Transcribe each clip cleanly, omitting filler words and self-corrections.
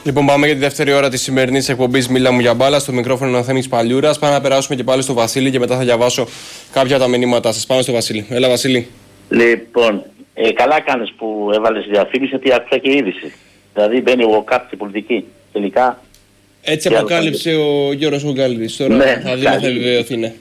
Λοιπόν, πάμε για τη δεύτερη ώρα της σημερινής εκπομπής Μίλα μου για μπάλα. Στο μικρόφωνο είναι ο Θέμης Παλιούρας. Πάμε να περάσουμε και πάλι στο Βασίλη και μετά θα διαβάσω κάποια από τα μηνύματά σας. Πάμε στο Βασίλη. Έλα, Βασίλη. Λοιπόν, καλά κάνεις που έβαλες διαφήμιση, γιατί άκουσα και είδηση. Δηλαδή μπαίνει ο ΚΑΠ στην πολιτική. Τελικά. Έτσι αποκάλυψε ο Γιώργος Ουγγάλης. Τώρα ναι, θα δούμε, θα επιβεβαιωθεί. Ναι.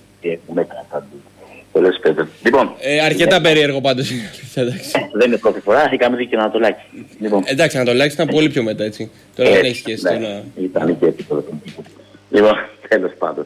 Λοιπόν, αρκετά περίεργο πάντως. Δεν είναι πρώτη φορά, είχαμε δει και ένα Ανατολάκη. Λοιπόν. Εντάξει, Ανατολάκη ήταν πολύ πιο μετά, έτσι. Τώρα δεν έχει σχέση. Ήταν και έτσι. Λοιπόν, τέλος πάντων.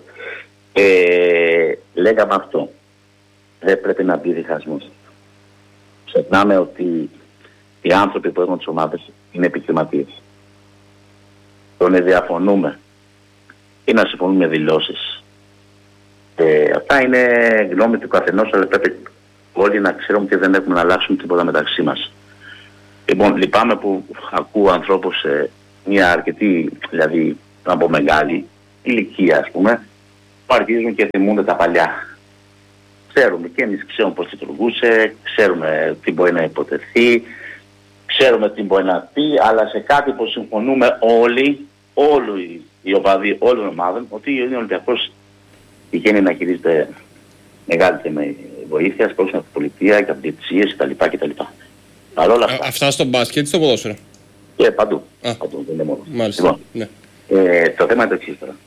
Λέγαμε αυτό. Δεν πρέπει να μπει διχασμός. Ξεχνάμε ότι οι άνθρωποι που έχουν τις ομάδες είναι επιχειρηματίες. Το να διαφωνούμε ή να συμφωνούμε με δηλώσεις. Αυτά είναι γνώμη του καθενός, αλλά πρέπει όλοι να ξέρουμε ότι δεν έχουμε να αλλάξουμε τίποτα μεταξύ μας. Λοιπόν, λυπάμαι που ακούω ανθρώπους σε μια αρκετή, δηλαδή να πω μεγάλη ηλικία, ας πούμε, που αρχίζουν και θυμούνται τα παλιά. Ξέρουμε και εμείς ξέρουμε πώς λειτουργούσε, ξέρουμε τι μπορεί να υποτεθεί, ξέρουμε τι μπορεί να πει, αλλά σε κάτι που συμφωνούμε όλοι οι οπαδοί όλων των ομάδων, ότι ο Ολυμπιακός τυχαίνει να χειρίζεται μεγάλη και με βοήθεια, σκόψη από την πολιτεία και από τις διαιτησίες κτλ. Παρόλα αυτά. Αυτά στο μπάσκετ ή στο ποδόσφαιρο? Και παντού. Παντού, δεν είναι μόνο. Μάλιστα. Λοιπόν, ναι. Το θέμα είναι το εξής τώρα.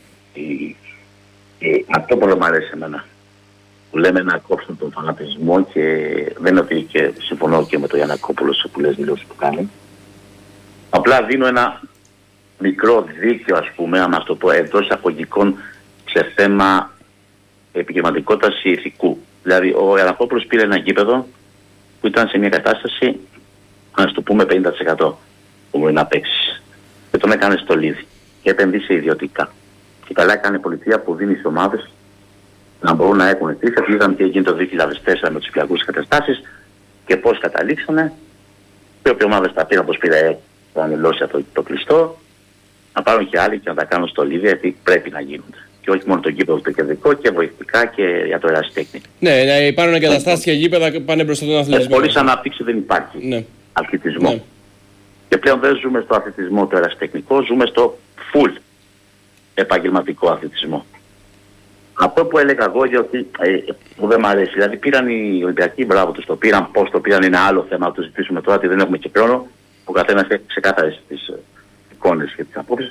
Αυτό που μου αρέσει εμένα, που λέμε να κόψουν τον φανατισμό, και δεν είναι ότι και συμφωνώ και με τον Γιαννακόπουλο σε πολλές δηλώσεις που κάνει. Απλά δίνω ένα μικρό δίκαιο, ας πούμε, αν μας το πω, εντός εισαγωγικών, σε θέμα επιχειρηματικότητας ή ηθικού. Δηλαδή, ο Γιαννακόπουλος πήρε ένα γήπεδο που ήταν σε μια κατάσταση, να το πούμε 50% που μπορεί να παίξει. Και τον έκανε στο λίδι. Και επενδύσει ιδιωτικά. Και καλά έκανε η πολιτεία που δίνει στις ομάδες να μπορούν να έχουν αιτήσεις. Είδαμε τι έγινε το 2004 με τους Ολυμπιακούς καταστάσεις και πώς καταλήξανε. Και όποιοι ομάδες τα πήραν, όπως πήρε, θα ανελώσει το κλειστό, να πάρουν και άλλοι και να τα κάνουν στο λίδι, γιατί πρέπει να γίνονται. Και όχι μόνο το γήπεδο το κεντρικό, και βοηθητικά και για το ερασιτέχνη. Ναι, υπάρχουν εγκαταστάσεις και γήπεδα πάνε μπροστά τον αθλητισμό. Χωρίς ανάπτυξη δεν υπάρχει. Ναι. Αθλητισμό. Ναι. Και πλέον δεν ζούμε στο αθλητισμό το ερασιτεχνικό, ζούμε στο full επαγγελματικό αθλητισμό. Αυτό που έλεγα εγώ, γιατί που δεν μου αρέσει, δηλαδή πήραν οι Ολυμπιακοί, μπράβο τους το πήραν, πώς το πήραν είναι άλλο θέμα, να το ζητήσουμε τώρα, γιατί δεν έχουμε και χρόνο, που καθένας έχει ξεκάθαρες τις εικόνες και τις απόψεις.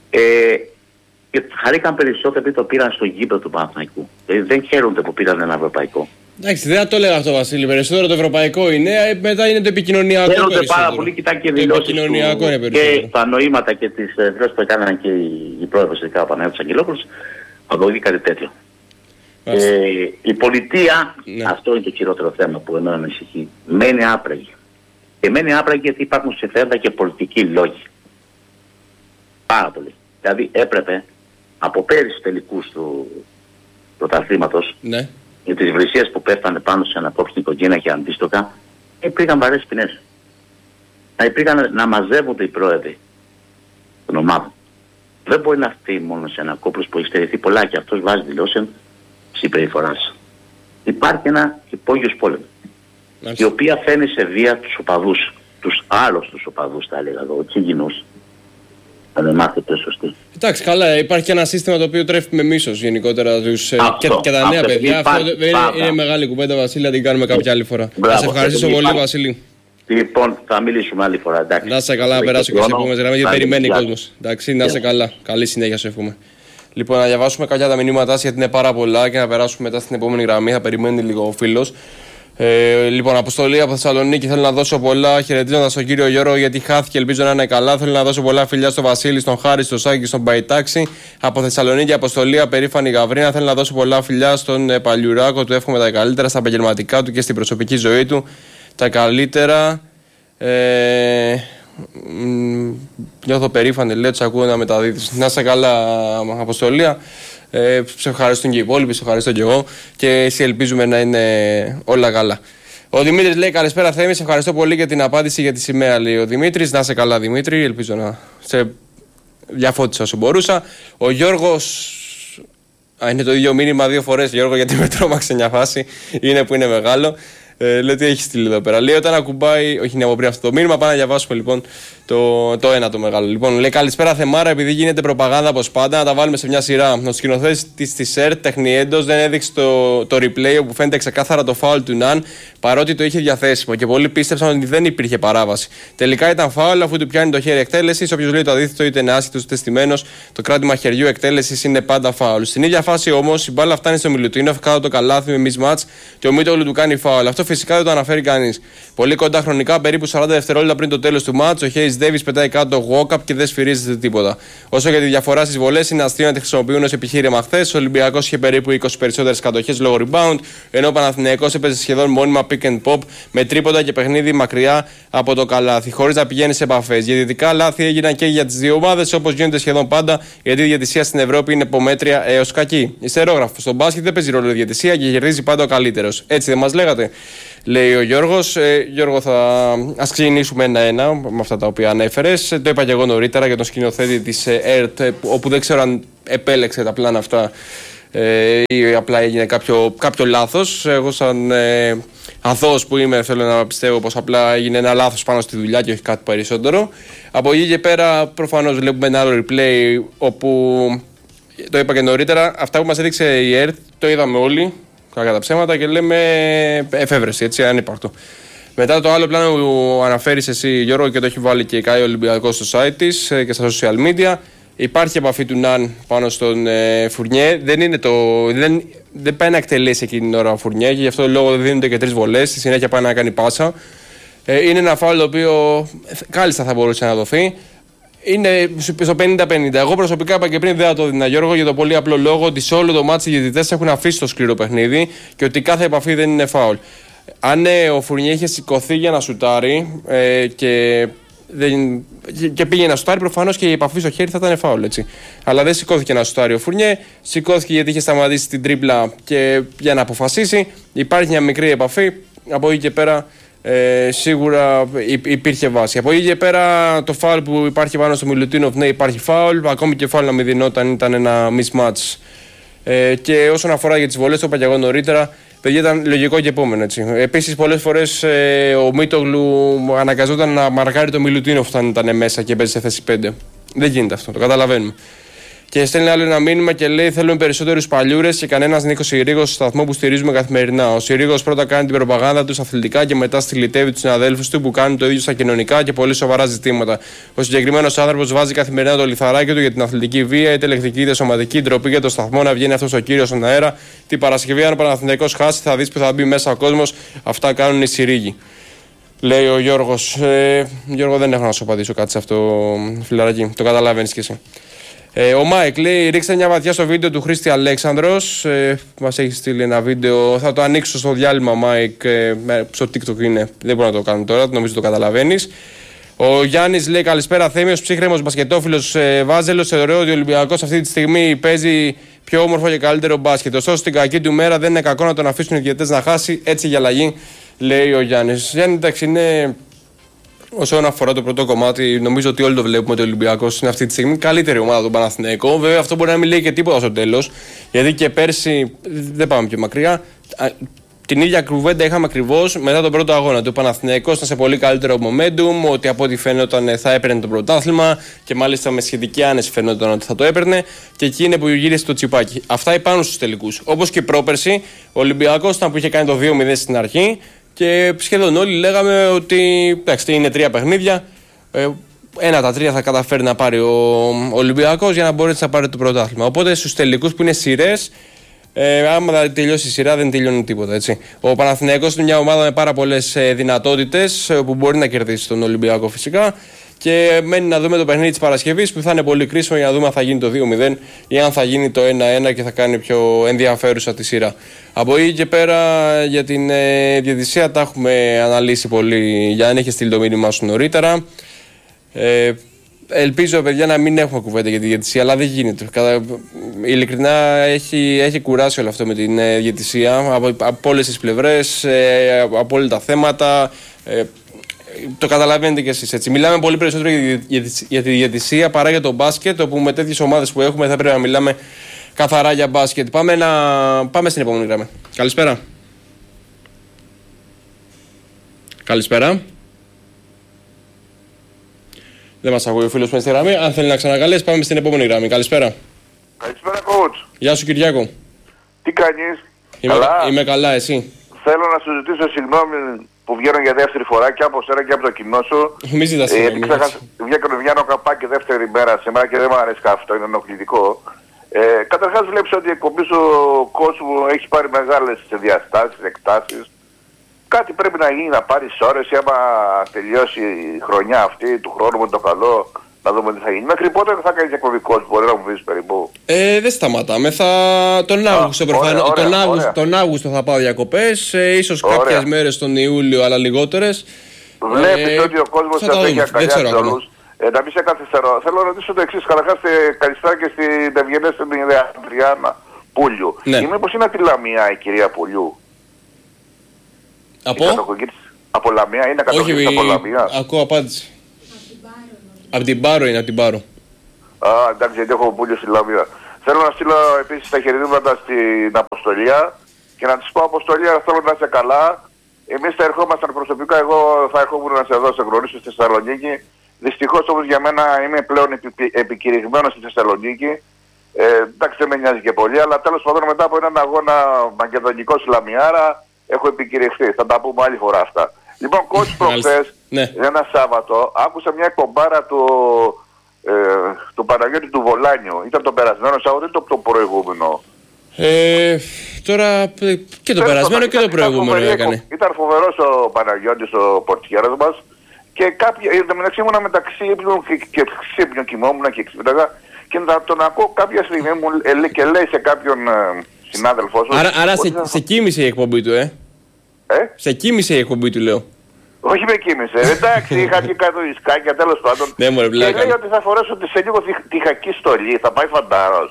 Και χαρήκαν περισσότερο επειδή το πήραν στο γήπεδο του Παναθηναϊκού. Δεν χαίρονται που πήραν ένα ευρωπαϊκό. Εντάξει, δεν θα το έλεγα αυτό, Βασίλη. Περισσότερο το ευρωπαϊκό είναι, μετά είναι το επικοινωνιακό. Χαίρονται πάρα πολύ, κοιτάνε και δηλώσεις και τα νοήματα και τις δηλώσεις που έκαναν και οι πρόεδρος της Παναγιώτης Αγγελόπουλος, αποδεί κάτι τέτοιο. Η πολιτεία, ναι. Αυτό είναι το χειρότερο θέμα που εμένα με ανησυχεί. Μένει άπραγη. Και μένει άπραγη γιατί υπάρχουν συμφέροντα και πολιτικοί λόγοι. Πάρα πολύ. Δηλαδή έπρεπε από πέρυσι τελικούς του πρωταθλήματος, ναι, για τις βρυσίες που πέφτανε πάνω σε ανακόψη οικογένεια και αντίστοιχα, υπήρχαν βαρές ποινές. Να μαζεύονται οι πρόεδροι των ομάδων. Δεν μπορεί να φταίει μόνο σε Γιαννακόπουλος που έχει στερηθεί πολλά και αυτός βάζει δηλώσεις συμπεριφοράς. Υπάρχει ένα υπόγειος πόλεμο, η οποία φαίνει σε βία τους οπαδούς, τους άρρωστους οπαδούς θα έλεγα εδώ, τσιγινούς. Αν δεν μάθετε σωστή. Εντάξει, καλά, υπάρχει και ένα σύστημα το οποίο τρέφει με μίσος γενικότερα τους, και τα νέα παιδιά. Αυτό είναι μεγάλη κουβέντα, Βασίλη, να την κάνουμε κάποια άλλη φορά. Θα σε ευχαριστήσω πολύ, Βασίλη. Λοιπόν, θα μιλήσουμε άλλη φορά, εντάξει. Να είσαι καλά, να περάσω και σε επόμενες γραμμές, γιατί περιμένει ο κόσμος. Εντάξει, να είσαι καλά. Καλή συνέχεια σου εύχομαι. Λοιπόν, να διαβάσουμε κάποια τα μηνύματά σας, γιατί είναι πάρα πολλά, και να περάσουμε μετά στην επόμενη γραμμή. Θα περιμένει λίγο ο φίλος. Λοιπόν, αποστολή από Θεσσαλονίκη. Θέλω να δώσω πολλά χαιρετίζοντα στον κύριο Γιώργο, γιατί χάθηκε. Ελπίζω να είναι καλά. Θέλω να δώσω πολλά φιλιά στο Βασίλη, στον Χάρη, στον Σάκη, στον Παϊτάξη. Από Θεσσαλονίκη, αποστολή απερήφανη Γαβρίνα. Θέλω να δώσω πολλά φιλιά στον Παλιουράκο. Του εύχομαι τα καλύτερα στα επαγγελματικά του και στην προσωπική ζωή του. Τα καλύτερα. Νιώθω περήφανη, λέω, τους ακούω να μεταδίδεις. Να είσαι καλά, Αποστολία. Σε ευχαριστούν και οι υπόλοιποι, σε ευχαριστώ και εγώ. Και εσύ ελπίζουμε να είναι όλα καλά. Ο Δημήτρης λέει: καλησπέρα, Θέμη. Σε ευχαριστώ πολύ για την απάντηση για τη σημαία, λέει ο Δημήτρης. Να είσαι καλά, Δημήτρη. Ελπίζω να σε διαφώτισα όσο μπορούσα. Ο Γιώργος. Είναι το ίδιο μήνυμα δύο φορές, Γιώργο, γιατί με τρόμαξε μια φάση. Είναι που είναι μεγάλο. Λέει τι έχει στείλει εδώ πέρα. Λέει όταν ακουμπάει. Όχι, είναι από πριν αυτό το μήνυμα. Πάμε να διαβάσουμε λοιπόν Το ένα το μεγάλο. Λοιπόν, λέει καλησπέρα Θεμάρα, επειδή γίνεται προπαγάνδα όπως πάντα, να τα βάλουμε σε μια σειρά. Ο σκηνοθέτης της ΕΡΤ, Τεχνιέντος, δεν έδειξε το replay όπου φαίνεται ξεκάθαρα το φάουλ του Ναν, παρότι το είχε διαθέσιμο και πολλοί πίστεψαν ότι δεν υπήρχε παράβαση. Τελικά ήταν φάουλ αφού του πιάνει το χέρι εκτέλεσης. Όποιος λέει το αντίθετο, είτε είναι άσχητος είτε στημένος, το κράτημα χεριού εκτέλεσης είναι πάντα φάουλ. Στην ίδια φάση όμως η μπάλα φτάνει στο Μιλουτίνοφ κάτω το καλάθι με mismatch και ο Μίτογλου του κάνει φάουλ. Αυτό φυσικά δεν το αναφέρει κανείς. Πολύ κοντά χρονικά, περίπου 40 δευτερόλεπτα πριν το τέλος του μάτς, ο Hayes Davis πετάει κάτω το walk-up και δεν σφυρίζεται τίποτα. Όσο για τη διαφορά στις βολές, είναι αστείο να τη χρησιμοποιούν ως επιχείρημα χθες. Ο Ολυμπιακός είχε περίπου 20 περισσότερες κατοχές λόγω rebound, ενώ ο Παναθηναϊκός έπαιζε σχεδόν μόνιμα pick and pop με τρίποτα και παιχνίδι μακριά από το καλάθι, χωρίς να πηγαίνει σε επαφές. Διαιτητικά λάθη έγιναν και για τις δύο ομάδες, όπως γίνεται σχεδόν πάντα, γιατί η διαιτησία στην Ευρώπη είναι από μέτρια έως κακή. Ιστερόγραφο. Στον μπάσκετ δεν παίζει ρόλο η διαιτησία και κερδίζει πάντα ο καλύτερος. Έτσι δεν μας λέγατε, λέει ο Γιώργος. Γιώργο, ας ξεκινήσουμε ένα-ένα με αυτά τα οποία ανέφερες. Το είπα και εγώ νωρίτερα για τον σκηνοθέτη της ΕΡΤ, όπου δεν ξέρω αν επέλεξε τα πλάνα αυτά ή απλά έγινε κάποιο λάθος. Εγώ, σαν αθώος που είμαι, θέλω να πιστεύω πως απλά έγινε ένα λάθος πάνω στη δουλειά και όχι κάτι περισσότερο. Από εκεί και πέρα, προφανώς βλέπουμε ένα άλλο replay, όπου το είπα και νωρίτερα. Αυτά που μας έδειξε η ΕΡΤ το είδαμε όλοι, κακά τα ψέματα, και λέμε εφεύρεση, έτσι, ανύπαρκτο. Μετά το άλλο πλάνο που αναφέρεις εσύ, Γιώργο, και το έχει βάλει και η ΚΑΕ Ολυμπιακό στο site της και στα social media, υπάρχει επαφή του Ναν πάνω στον Φουρνιέ. Δεν πάει να εκτελέσει εκείνη την ώρα ο Φουρνιέ και γι' αυτό το λόγο δεν δίνονται και 3 βολές. Στη συνέχεια πάει να κάνει πάσα. Είναι ένα φάουλ το οποίο κάλλιστα θα μπορούσε να δοθεί. Είναι στο 50-50. Εγώ προσωπικά είπα και πριν δεν θα το δίνα, Γιώργο, για το πολύ απλό λόγο ότι σε όλο το μάτσι οι διαιτητές έχουν αφήσει το σκληρό παιχνίδι και ότι κάθε επαφή δεν είναι φάουλ. Αν ο Φουρνιέ είχε σηκωθεί για να σουτάρει και πήγε να σουτάρει, προφανώς και η επαφή στο χέρι θα ήταν φάουλ, έτσι. Αλλά δεν σηκώθηκε να σουτάρει ο Φουρνιέ, σηκώθηκε γιατί είχε σταματήσει την τρίπλα και για να αποφασίσει. Υπάρχει μια μικρή επαφή. Από εκεί και πέρα σίγουρα υπήρχε βάση. Από εκεί και πέρα το φάουλ που υπάρχει πάνω στο Μιλουτίνοφ, ναι, υπάρχει φάουλ. Ακόμη και φάουλ να μην δινόταν, ήταν ένα mismatch. Και όσον αφορά για τις βολές, το είπα και εγώ νωρίτερα, παιδιά, ήταν λογικό και επόμενο, έτσι. Επίσης, πολλές φορές ο Μίτογλου αναγκαζόταν να μαρκάρει το Μιλουτίνοφ όταν ήταν μέσα και παίζει σε θέση 5. Δεν γίνεται αυτό, το καταλαβαίνουμε. Και στέλνει άλλο ένα μήνυμα και λέει: θέλουμε περισσότερους παλιούρες και κανένας Νίκος Συρίγος στο σταθμό που στηρίζουμε καθημερινά. Ο Συρίγος πρώτα κάνει την προπαγάνδα του στα αθλητικά και μετά στυλιτεύει τους συναδέλφους του που κάνουν το ίδιο στα κοινωνικά και πολύ σοβαρά ζητήματα. Ο συγκεκριμένος άνθρωπος βάζει καθημερινά το λιθαράκι του για την αθλητική βία, είτε λεκτική είτε σωματική, ντροπή για το σταθμό να βγαίνει αυτός ο κύριος στον αέρα. Την Παρασκευή, αν ο Παναθηναϊκός χάσει, θα δεις που θα μπει μέσα ο κόσμος. Αυτά κάνουν οι Συρίγοι. Λέει ο Γιώργος. Γιώργο, δεν έχω να σου απαντήσω κάτι σε αυτό, φιλαράκι. Το καταλαβαίνεις κι εσύ. Ο Μάικ λέει: ρίξτε μια ματιά στο βίντεο του Χρήστη Αλέξανδρος. Μας έχει στείλει ένα βίντεο. Θα το ανοίξω στο διάλειμμα, Μάικ. Στο TikTok είναι. Δεν μπορώ να το κάνω τώρα. Νομίζω το καταλαβαίνεις. Ο Γιάννης λέει: καλησπέρα, Θέμιος, ψύχρεμος μπασκετόφιλος Βάζελος. Θεωρώ ότι ο Ολυμπιακός αυτή τη στιγμή παίζει πιο όμορφο και καλύτερο μπάσκετ. Ωστόσο, στην κακή του μέρα δεν είναι κακό να τον αφήσουν οι διαιτητές να χάσει. Έτσι για αλλαγή, λέει ο Γιάννης. Γιάννη, εντάξει, είναι. Όσον αφορά το πρώτο κομμάτι, νομίζω ότι όλοι το βλέπουμε ότι ο Ολυμπιακός είναι αυτή τη στιγμή καλύτερη ομάδα του Παναθηναϊκού. Βέβαια, αυτό μπορεί να μην λέει και τίποτα στο τέλος, γιατί και πέρσι, δεν πάμε πιο μακριά, την ίδια κουβέντα είχαμε ακριβώς μετά τον πρώτο αγώνα. Ο Παναθηναϊκός ήταν σε πολύ καλύτερο momentum, ότι από ό,τι φαίνονταν θα έπαιρνε το πρωτάθλημα και μάλιστα με σχετική άνεση φαίνονταν ότι θα το έπαιρνε, και εκεί είναι που γύρισε το τσιπάκι. Αυτά υπάρχουν στους τελικούς. Όπως και πρόπερσι, ο Ολυμπιακός ήταν που είχε κάνει το 2-0 στην αρχή. Και σχεδόν όλοι λέγαμε ότι εντάξει, είναι 3 παιχνίδια. Ένα τα 3 θα καταφέρει να πάρει ο Ολυμπιακός για να μπορέσει να πάρει το πρωτάθλημα. Οπότε στους τελικούς που είναι σειρές, άμα θα τελειώσει η σειρά, δεν τελειώνει τίποτα. Έτσι. Ο Παναθηναϊκός είναι μια ομάδα με πάρα πολλές δυνατότητες που μπορεί να κερδίσει τον Ολυμπιακό φυσικά. Και μένει να δούμε το παιχνίδι της Παρασκευής που θα είναι πολύ κρίσιμο για να δούμε αν θα γίνει το 2-0 ή αν θα γίνει το 1-1 και θα κάνει πιο ενδιαφέρουσα τη σειρά. Από εκεί και πέρα για την διαιτησία τα έχουμε αναλύσει πολύ. Για αν έχει στείλει το μήνυμά σου νωρίτερα. Ελπίζω, παιδιά, να μην έχουμε κουβέντα για τη διαιτησία, αλλά δεν γίνεται. Ειλικρινά έχει κουράσει όλο αυτό με την διαιτησία από όλες τις πλευρές, από όλα τα θέματα. Το καταλαβαίνετε κι εσείς, έτσι. Μιλάμε πολύ περισσότερο για τη διαιτησία παρά για το μπάσκετ, όπου με τέτοιες ομάδες που έχουμε θα πρέπει να μιλάμε καθαρά για μπάσκετ. Πάμε στην επόμενη γραμμή. Καλησπέρα. Καλησπέρα. Δεν μας ακούει ο φίλος με στη γραμμή. Αν θέλει να ξανακαλέσει, πάμε στην επόμενη γραμμή. Καλησπέρα. Καλησπέρα, coach. Γεια σου, Κυριάκο. Τι κάνεις? Είμαι καλά, εσύ? Θέλω να σου ζητήσω συγγνώμη που βγαίνω για δεύτερη φορά και από σένα και από το κοινό σου. Μη ζητάς συγγνώμη. Βγαίνω καπάκι δεύτερη μέρα σήμερα και δεν μου αρέσει αυτό, είναι ενοχλητικό. Καταρχάς βλέπεις ότι η εκπομπή σου κόσμου έχει πάρει μεγάλες διαστάσεις, εκτάσεις. Κάτι πρέπει να γίνει, να πάρεις ώρες ή άμα τελειώσει η χρονιά αυτή του χρόνου με το καλό, να δούμε τι θα γίνει. Μέχρι πότε θα κάνεις εκπομπή κόσμου, μπορεί να μου πεις περίπου? Δεν σταματάμε. Τον Αύγουστο τον Αύγουστο θα πάω διακοπές. Ίσως κάποιες μέρες τον Ιούλιο, αλλά λιγότερες. Βλέπεις ότι ο κόσμος θα έχει αγκαλιάσει όλους. Να μην σε καθυστερώ. Θέλω να ρωτήσω το εξής. Καταρχάς, καλησπέρα και στην ευγενέστερη Αντριάννα Πούλιου. Ναι. Ή μήπως είναι από τη Λαμία η κυρία Πουλιού? Από Λαμία, είναι κατοχής από Λαμία? Ακούω απάντηση. Από την Πάρο είναι, από την Πάρο. Εντάξει, γιατί έχω Πούλιο στη Λαμία. Θέλω να στείλω επίσης τα χαιρετήματα στην Αποστολία και να της πω, Αποστολία, θέλω να είσαι καλά. Εμείς θα ερχόμασταν προσωπικά, εγώ θα ερχόμουν να σε δω, σε γνωρίσω στη Θεσσαλονίκη. Δυστυχώς όμως για μένα είμαι πλέον επικηρυγμένος στη Θεσσαλονίκη. Εντάξει, δεν με νοιάζει και πολύ, αλλά τέλος πάντων μετά από έναν αγώνα μακεδονικό στη Λαμιάρα έχω επικηρυχθεί. Θα τα πούμε άλλη φορά αυτά. Λοιπόν, coach, προχθές, ένα Σάββατο, άκουσα μια εκπομπάρα του Παναγιώτη του Βολάνιου. Ήταν το περασμένο Σάββατο ή το προηγούμενο? Τώρα και το περασμένο και το προηγούμενο έκανε. Ήταν φοβερός ο Παναγιώτης, ο πορτιέρας μας. Και κάποια, εν τω μεταξύ ήμουνα μεταξύ ύπνου και ξύπνιο, κοιμόμουν και ξύπναγα. Και να τον ακούω κάποια στιγμή μου και λέει σε κάποιον συνάδελφό σου. Άρα σε κοίμησε η εκπομπή του, Σε κοίμησε η εκπομπή του, λέω. Όχι με κοίμησε. Εντάξει, είχα βγει κάτω δισκάκια, τέλος πάντων. Ναι, μωρέ, και λέει ότι θα φορέσω σε λίγο τη χακή στολή, θα πάει φαντάρος.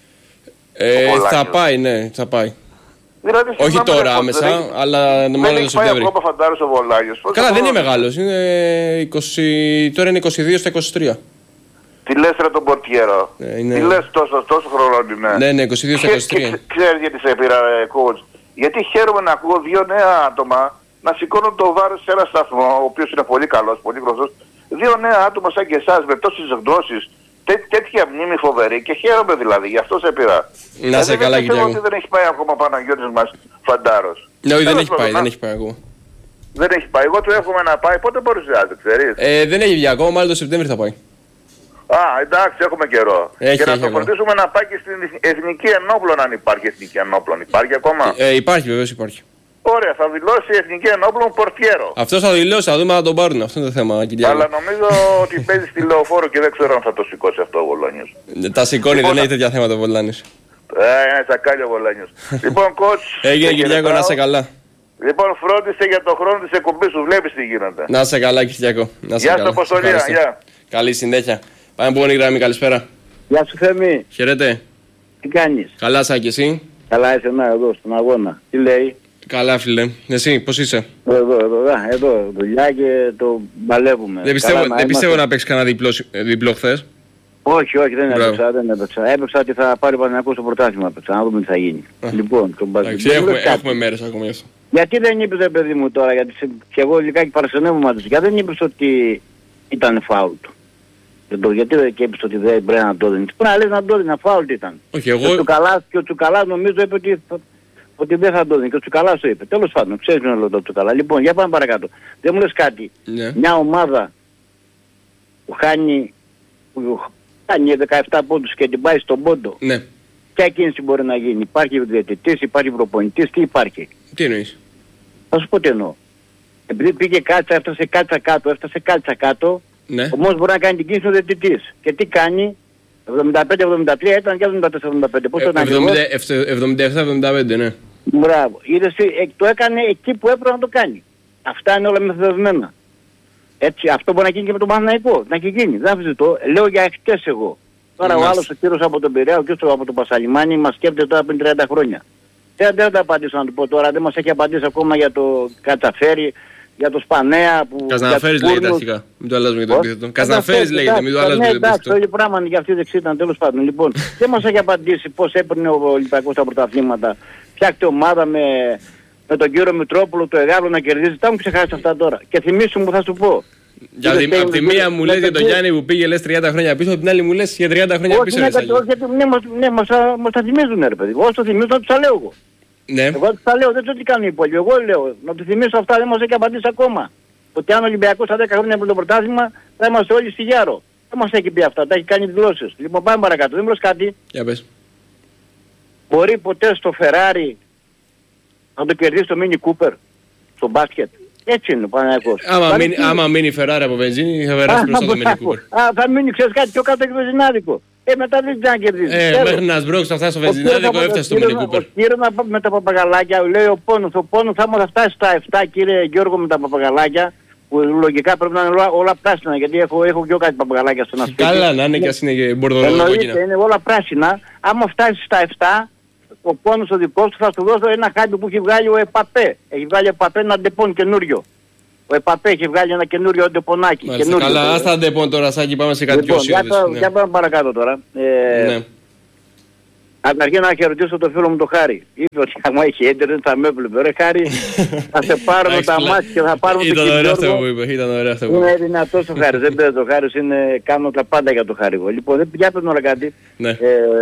Θα πάει, ναι, θα πάει. Δηλαδή, όχι τώρα άμεσα, αλλά μάλλον το Σεπτέμβρη. Δεν έχει ακόμα φαντάρος ο Βολάνιος. Καλά, δεν είναι μεγάλος. Τώρα είναι 22 στα 23. Τι λες ρε τον πορτιέρο? Τι λες τόσο χρόνο είναι? Ναι, 22 στα 23. Ξέρεις γιατί σε πήρα, coach? Γιατί χαίρομαι να ακούω δύο νέα άτομα να σηκώνουν το βάρος σε ένα σταθμό, ο οποίος είναι πολύ καλός, πολύ γνωστός. Δύο νέα άτομα σαν και εσάς με τόσες γνώσεις, τέτοια μνήμη φοβερή, και χαίρομαι δηλαδή, γι' αυτό σε πήρα. Να σε καλά, Κυριάκο. Ότι δεν έχει πάει ακόμα Παναγιώτης μας φαντάρος. Ναι, όχι, δεν έχει πάει ακόμα. Δεν έχει πάει. Εγώ του εύχομαι να πάει. Πότε παρουσιάζεται, ξέρεις? Δεν έχει βγει ακόμα, μάλλον το Σεπτέμβρη θα πάει. Εντάξει, έχουμε καιρό. Και να το φροντίσουμε να πάει και στην Εθνική Ενόπλων, αν υπάρχει Εθνική Ενόπλων. Υπάρχει ακόμα? Υπάρχει, βεβαίως υπάρχει. Ωραία, θα δηλώσει η Εθνική Ενόπλων πορτιέρο. Αυτός θα δηλώσει, θα δούμε αν τον πάρουν. Αυτό είναι το θέμα, Κυριάκο. Αλλά νομίζω ότι παίζει στη Λεωφόρο και δεν ξέρω αν θα το σηκώσει αυτό ο Βολάνιος. Τα σηκώνει, δεν έχει τέτοια θέματα ο Βολάνιος. Είναι τσακάλι ο Βολάνιος. Λοιπόν, coach. Έγινε, Κυριάκο, να είσαι καλά. Λοιπόν, φρόντισε για το χρόνο της εκπομπής σου, βλέπεις τι γίνεται. Να είσαι καλά, Κυριάκο. Γεια σου, Αποστολία. Καλή συνέχεια. Πάμε επόμενη γραμμή, καλησπέρα. Γεια σου, Θέμη. Χαίρετε. Τι κάνεις? Καλά, Σάκη, εσύ? Καλά, είσαι εδώ στον αγώνα. Τι λέει? Καλά, φίλε. Εσύ, πώς είσαι? Εδώ, δουλειά και το παλεύουμε. Δεν πιστεύω να παίξεις κανένα διπλό χθες. Όχι, δεν έπαιξα. Έπαιξα ότι θα πάρει ο Παναθηναϊκός στο πρωτάθλημα. Να δούμε τι θα γίνει. Λοιπόν, τον έχουμε μέρες ακόμα γι' αυτό. Γιατί δεν είπες, παιδί μου, τώρα, γιατί και εγώ λιγάκι παρασυνεύω μαζί, γιατί δεν είπες ότι ήταν φάουλ του? Γιατί και είπες ότι δεν πρέπει να το δίνεις? Πρέπει να λες να το δίνεις, φάουλ ήταν. Όχι, εγώ... Και ο Τσουκαλάς νομίζω είπε ότι δεν θα το δίνει, και ο Τσουκαλάς το είπε. Τέλος πάντων, ξέρεις ποιο είναι το Τσουκαλά. Λοιπόν, για πάμε παρακάτω. Δεν μου λες κάτι. Ναι. Μια ομάδα που χάνει 17 πόντους και την πάει στον πόντο. Ναι. Ποια κίνηση μπορεί να γίνει? Υπάρχει διαιτητής, υπάρχει προπονητής, τι υπάρχει? Τι εννοείς? Θα σου πω τι εννοώ. Επειδή πήγε κάτσα, έφτασε κάτσα κάτω, ναι. Όμως μπορεί να κάνει την κίνηση ο διαιτητής. Και τι κάνει? 75-73 ήταν και 74-75. Πώς το ήταν? 77-75, ναι. Μπράβο. Είδες, το έκανε εκεί που έπρεπε να το κάνει. Αυτά είναι όλα μεθοδευμένα. Έτσι, αυτό μπορεί να γίνει και με τον Παναθηναϊκό. Να και γίνει. Δεν αμφισβητώ. Λέω για εχθές εγώ. Τώρα ο άλλος ο κύριος από τον Πειραιά, ο κύριος από τον Πασαλιμάνι μας σκέφτεται τώρα πριν 30 χρόνια. Δεν τα απαντήσω να του πω τώρα. Δεν μας έχει απαντήσει ακόμα για το Κατσαφέρι, για το Σπανέα που... Καζαναφέρης λέγεται αρχικά. Μην το αλλάζουμε για το επίθετο. Καζαναφέρης λέγεται, μην το αλλάζουμε για το επίθετο. Εντάξει, το ίδιο πράγμα είναι για αυτή η δεξί ήταν, τέλος πάντων. Λοιπόν, δεν μας έχει απαντήσει πώς έπαιρνε ο Ολυμπιακός στα πρωταθλήματα. Φτιάχτε ομάδα με τον κύριο Μητρόπουλο, το Εγάλο να κερδίζει. Τα μου ξεχάσει αυτά τώρα. Και θυμίσου μου, θα σου πω. Γιατί από τη μία μου λες για τον Γιάννη που πήγε λες 30 χρόνια πίσω, από την άλλη μου λες για 30 χρόνια πίσω. Όχι, ναι, μας τα θυμίζουν ρε παιδί. Όσο θυμίζω να τους τα λέω εγώ. Ναι. Εγώ τους τα λέω, δεν ξέρω τι κάνουν οι υπόλοιποι. Εγώ λέω, να τους θυμίσω αυτά, δεν μας έχει απαντήσει ακόμα. Ότι αν ο Ολυμπιακός στα 10 χρόνια από το πρωτάθλημα θα είμαστε όλοι στη Γιάρο. Δεν μας έχει πει αυτά, τα έχει κάνει δηλώσεις. Λοιπόν, πάμε παρακάτω. Δεν μου λες κάτι. Για πες. Μπορεί ποτέ στο Ferrari να το κερδίσει το Mini Cooper στο μπάσκετ? Έτσι είναι ο Παναθηναϊκός. Άμα μείνει η Ferrari από βενζίνη, θα περάσει μπροστά το Mini Cooper. Θα μείνει, ξέρεις κάτι, πιο κάτω και βενζινάδικο. Μετά δεν θα κερδίσει. Μέχρι να σμπρώξει θα φτάσει στο βενζινάδικο, έφτασε στο Mini Cooper. Ο κύριος με τα παπαγαλάκια, λέει ο πόνος θα μου φτάσει στα 7, κύριε Γιώργο, με τα παπαγαλάκια. Που λογικά πρέπει να είναι όλα πράσινα, γιατί έχω και εγώ κάτι παπαγαλάκια στον ασπίτι. Καλά, να είναι και ας είναι μπορδολόγο. Εννοείται, είναι όλα πράσινα. Άμα φτάσει στα 7, ο πόνος ο δικός του θα σου δώσω ένα χάπι που έχει βγάλει ο Επαπέ. Έχει βγάλει ο Επαπέ ένα ντεπών καινούριο. Ο Επαπέ έχει βγάλει ένα καινούριο ντεπονάκι. Καλά, ας τα ντεπών τώρα, Σάκη, πάμε σε κάτι πιο ουσιώδες. Για πάμε παρακάτω τώρα. Ναι. Καταρχήν να χαιρετήσω το φίλο μου το Χάρη. Είπε ότι άμα είχε ίντερνετ θα με έβλεπε. Ρε Χάρη, θα σε πάρουμε τα μάτια και θα πάρουμε το Ήταν ωραίο αυτό που είπε. Είναι δυνατός ο Χάρης. Δεν παίζει ο Χάρης, κάνω τα πάντα για το Χάρη. Λοιπόν, για πες τώρα κάτι. Ναι.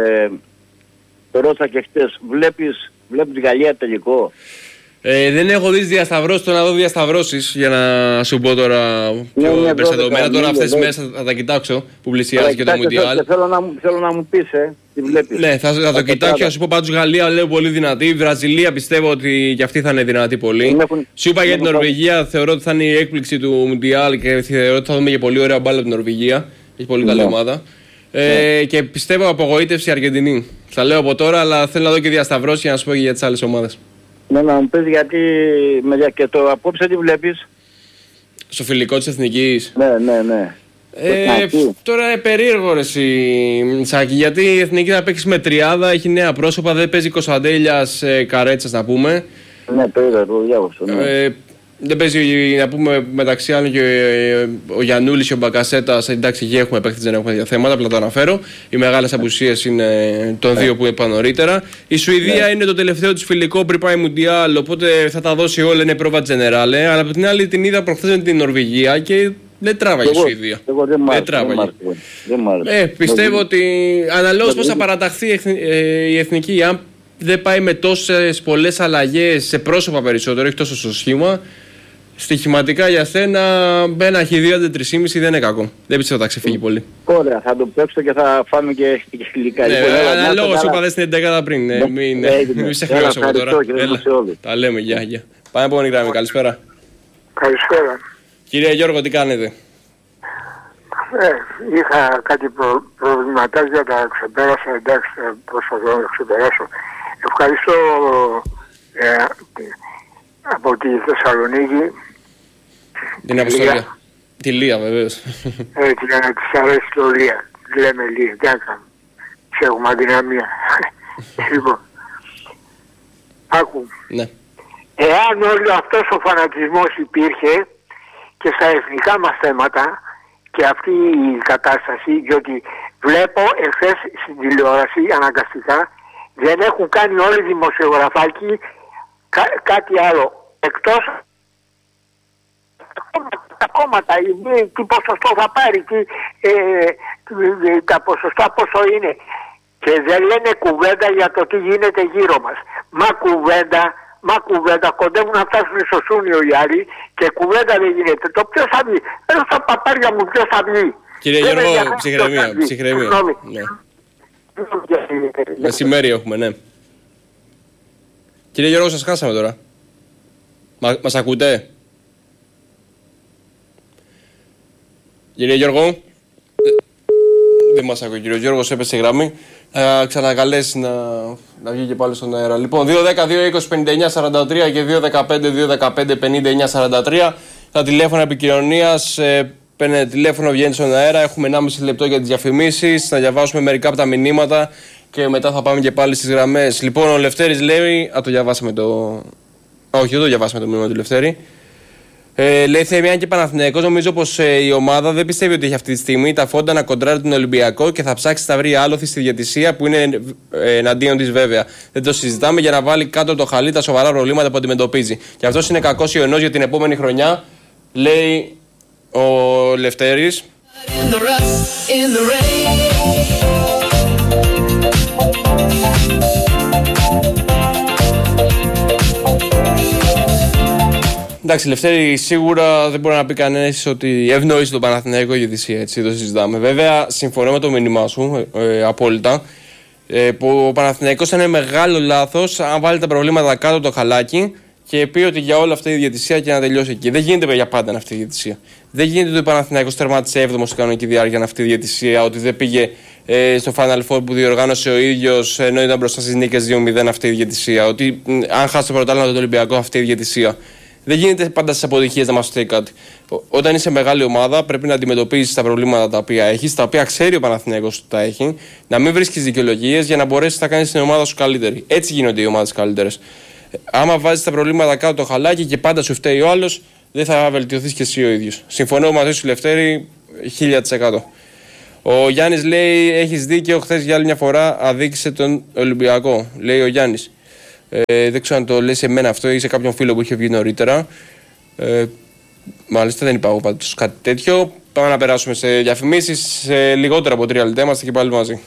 Το ρώτησα και χτες. Βλέπεις Γαλλία τελικό? Δεν έχω δει διασταυρώσεις, το να δω διασταυρώσεις για να σου πω τώρα πιο εμπεριστατωμένα. Τώρα αυτές τις μέρες θα τα κοιτάξω που πλησιάζει και το Μουντιάλ. Θέλω να μου πεις, τι βλέπεις. Ναι, θα το κοιτάξω και θα σου πω πάντως Γαλλία λέω πολύ δυνατή. Η Βραζιλία πιστεύω ότι και αυτή θα είναι δυνατή πολύ. Σου είπα για την Νορβηγία, θεωρώ ότι θα είναι η έκπληξη του Μουντιάλ και θεωρώ ότι θα δούμε και πολύ ωραία μπάλα από την Νορβηγία. Έχει πολύ καλή ομάδα. Και πιστεύω απογοήτευση η Αργεντινή. Θα λέω από τώρα, αλλά θέλω να δω και διασταυρώσεις για να σου πω και για τις άλλες ομάδες. Ναι, να μου πεις γιατί και το απόψε τι βλέπεις? Στο φιλικό της Εθνικής. Ναι. Τώρα είναι περίεργο ρε Σάκη, γιατί η Εθνική θα παίξει με τριάδα, έχει νέα πρόσωπα, δεν παίζει Κωνσταντέλιας Καρέτσας να πούμε. Ναι, το είδα, το διάβασα. Ναι. Δεν παίζει να πούμε μεταξύ άλλων και ο Γιαννούλης και ο Μπακασέτας. Εντάξει, εκεί έχουμε παίχτες, δεν έχουμε θέματα, απλά το αναφέρω. Οι μεγάλες απουσίες είναι των δύο που είπα νωρίτερα. Η Σουηδία είναι το τελευταίο της φιλικό πριν πάει Μουντιάλ, οπότε θα τα δώσει όλα, είναι πρόβα τζενεράλε. Αλλά από την άλλη την είδα προχθές με την Νορβηγία και δεν τράβαγε η Σουηδία. Δεν τράβαγε. Πιστεύω ότι αναλόγως πώς θα παραταχθεί η Εθνική, αν δεν πάει με τόσες πολλές αλλαγές σε πρόσωπα περισσότερο, όχι τόσο στο σχήμα. Στοιχηματικά για σένα ένα χ2 αντί 3,5 δεν είναι κακό. Δεν πιστεύω θα ξεφύγει πολύ. Ωραία, θα το παίξω και θα φάμε και γλυκά. Ναι, αναλόγως είπα δεν στην 11 πριν. Μην σε χρειάζω από τώρα. Τα λέμε, γεια. Πάμε επόμενη γραμμή, καλησπέρα. Καλησπέρα. Κύριε Γιώργο, τι κάνετε? Είχα κάτι προβληματάκια, τα ξεπέρασα, εντάξει, προσπαθώ να τα ξεπεράσω. Ευχαριστώ από τη Θεσσαλονίκη. Την Αποστολία. Τη Λία βεβαίως. Έτσι, για να της αρέσει το Λία. Λέμε Λία, τι να κάνουμε. Έχουμε αδυναμία. Λοιπόν, άκου. Ναι. Εάν όλο αυτός ο φανατισμός υπήρχε και στα εθνικά μας θέματα και αυτή η κατάσταση, διότι βλέπω εχθές στην τηλεόραση αναγκαστικά δεν έχουν κάνει όλοι οι δημοσιογραφάκοι κάτι άλλο εκτός τα κόμματα, τι ποσοστό θα πάρει, τα ποσοστά πόσο είναι, και δεν λένε κουβέντα για το τι γίνεται γύρω μας. Μα κουβέντα, κοντεύουν να φτάσουν στο Σούνιο οι άλλοι και κουβέντα δεν γίνεται. Το ποιος θα βγει? Έλα στα παπάρια μου, ποιος θα βγει? Κύριε Γιώργο, ψυχραιμία. Ναι. Μεσημέρι έχουμε, ναι. Κύριε Γιώργο, σας χάσαμε τώρα. Μας ακούτε? Κύριε Γιώργο, δεν μας ακούει. Κύριε Γιώργος έπεσε η γραμμή. Ξανακαλέσει να βγει και πάλι στον αέρα. Λοιπόν, 2-10-2-20-59-43 και 2-15-2-15-59-43. Τα τηλέφωνα επικοινωνίας. Παίρνετε τηλέφωνο, βγαίνει στον αέρα. Έχουμε 1,5 λεπτό για τις διαφημίσεις. Να διαβάσουμε μερικά από τα μηνύματα και μετά θα πάμε και πάλι στις γραμμές. Λοιπόν, ο Λευτέρης λέει. Το διαβάσαμε το. Όχι, δεν το διαβάσαμε το μήνυμα του Λευτέρη. Λέει Θεμιάν και Παναθηναϊκός, νομίζω πως η ομάδα δεν πιστεύει ότι έχει αυτή τη στιγμή τα φόντα να κοντράρει τον Ολυμπιακό και θα ψάξει να βρει άλοθη στη διαιτησία που είναι εναντίον της βέβαια. Δεν το συζητάμε για να βάλει κάτω το χαλί τα σοβαρά προβλήματα που αντιμετωπίζει. Και αυτός είναι κακός ιονός για την επόμενη χρονιά, λέει Ο Λευτέρης. Εντάξει, Λευτέρη, σίγουρα δεν μπορεί να πει κανένας ότι ευνοήσει τον Παναθηναϊκό η διαιτησία, έτσι το συζητάμε. Βέβαια, συμφωνώ με το μήνυμά σου απόλυτα. Που ο Παναθηναϊκός είναι μεγάλο λάθος αν βάλει τα προβλήματα κάτω από το χαλάκι και πει ότι για όλα αυτή η διαιτησία και να τελειώσει εκεί. Δεν γίνεται για πάντα αυτή η διαιτησία. Δεν γίνεται ότι ο Παναθηναϊκός τερμάτισε 7ο στην κανονική διάρκεια αυτή η διαιτησία, ότι δεν πήγε στο Final Four που διοργάνωσε ο ίδιος ενώ ήταν μπροστά στις νίκες 2-0 αυτή η διαιτησία. Ότι αν χάσει το πρωτάθλημα του Ολυμπιακού αυτή η διαιτησία. Δεν γίνεται πάντα στις αποτυχίες να μας φταίει κάτι. Όταν είσαι μεγάλη ομάδα, πρέπει να αντιμετωπίσεις τα προβλήματα τα οποία έχεις, τα οποία ξέρει ο Παναθηναϊκός ότι τα έχει, να μην βρίσκεις δικαιολογίες για να μπορέσεις να κάνεις την ομάδα σου καλύτερη. Έτσι γίνονται οι ομάδες καλύτερες. Άμα βάζεις τα προβλήματα κάτω το χαλάκι και πάντα σου φταίει ο άλλος, δεν θα βελτιωθείς και εσύ ο ίδιος. Συμφωνώ μαζί σου, Λευτέρη, 1000%. Ο Γιάννης λέει: έχεις δίκιο, χθες για άλλη μια φορά αδίκησε τον Ολυμπιακό. Λέει ο Γιάννης. Δεν ξέρω αν το λέει σε μένα αυτό ή σε κάποιον φίλο που είχε βγει νωρίτερα. Μάλιστα δεν είπα πάντως κάτι τέτοιο. Πάμε να περάσουμε σε διαφημίσεις. Σε λιγότερα από 3 λεπτά είμαστε και πάλι μαζί.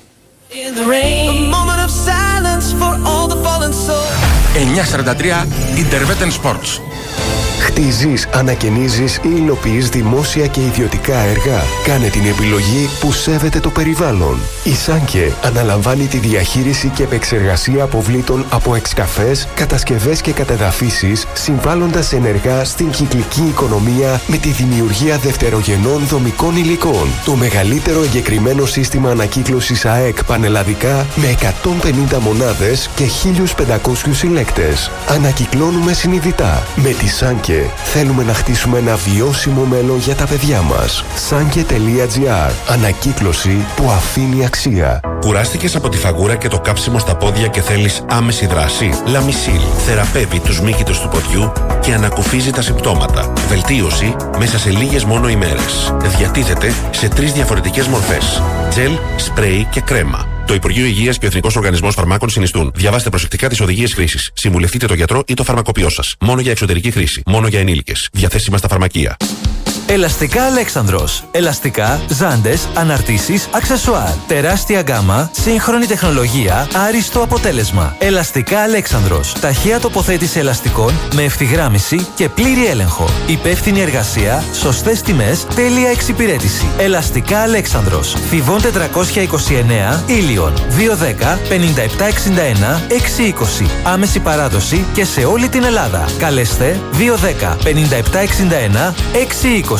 943 Interveten Sports. Χτίζεις, ανακαινίζεις ή υλοποιείς δημόσια και ιδιωτικά έργα. Κάνε την επιλογή που σέβεται το περιβάλλον. Η Σάνκε αναλαμβάνει τη διαχείριση και επεξεργασία αποβλήτων από εξκαφές, κατασκευές και κατεδαφίσεις, συμβάλλοντας ενεργά στην κυκλική οικονομία με τη δημιουργία δευτερογενών δομικών υλικών. Το μεγαλύτερο εγκεκριμένο σύστημα ανακύκλωσης ΑΕΚ πανελλαδικά με 150 μονάδες και 1.500 συλλέκτες. Ανακυκλώνουμε συνειδητά. Με τη Σάνκε θέλουμε να χτίσουμε ένα βιώσιμο μέλλον για τα παιδιά μας. Sanke.gr. Ανακύκλωση που αφήνει αξία. Κουράστηκες από τη φαγούρα και το κάψιμο στα πόδια και θέλεις άμεση δράση? Λαμισίλ θεραπεύει τους μύκητους του ποδιού και ανακουφίζει τα συμπτώματα. Βελτίωση μέσα σε λίγες μόνο ημέρες. Διατίθεται σε 3 διαφορετικές μορφές: τζελ, σπρέι και κρέμα. Το Υπουργείο Υγείας και ο Εθνικός Οργανισμός Φαρμάκων συνιστούν. Διαβάστε προσεκτικά τις οδηγίες χρήσης. Συμβουλευτείτε τον γιατρό ή το φαρμακοποιό σας. Μόνο για εξωτερική χρήση. Μόνο για ενήλικες. Διαθέσιμα στα φαρμακεία. Ελαστικά Αλέξανδρος. Ελαστικά, ζάντες, αναρτήσεις, αξεσουάρ. Τεράστια γκάμα, σύγχρονη τεχνολογία, άριστο αποτέλεσμα. Ελαστικά Αλέξανδρος. Ταχεία τοποθέτηση ελαστικών με ευθυγράμμιση και πλήρη έλεγχο. Υπεύθυνη εργασία, σωστές τιμές, τέλεια εξυπηρέτηση. Ελαστικά Αλέξανδρος. Θηβών 429, Ήλιον. 210 5761 620. Άμεση παράδοση και σε όλη την Ελλάδα. Καλέστε 210 5761 620.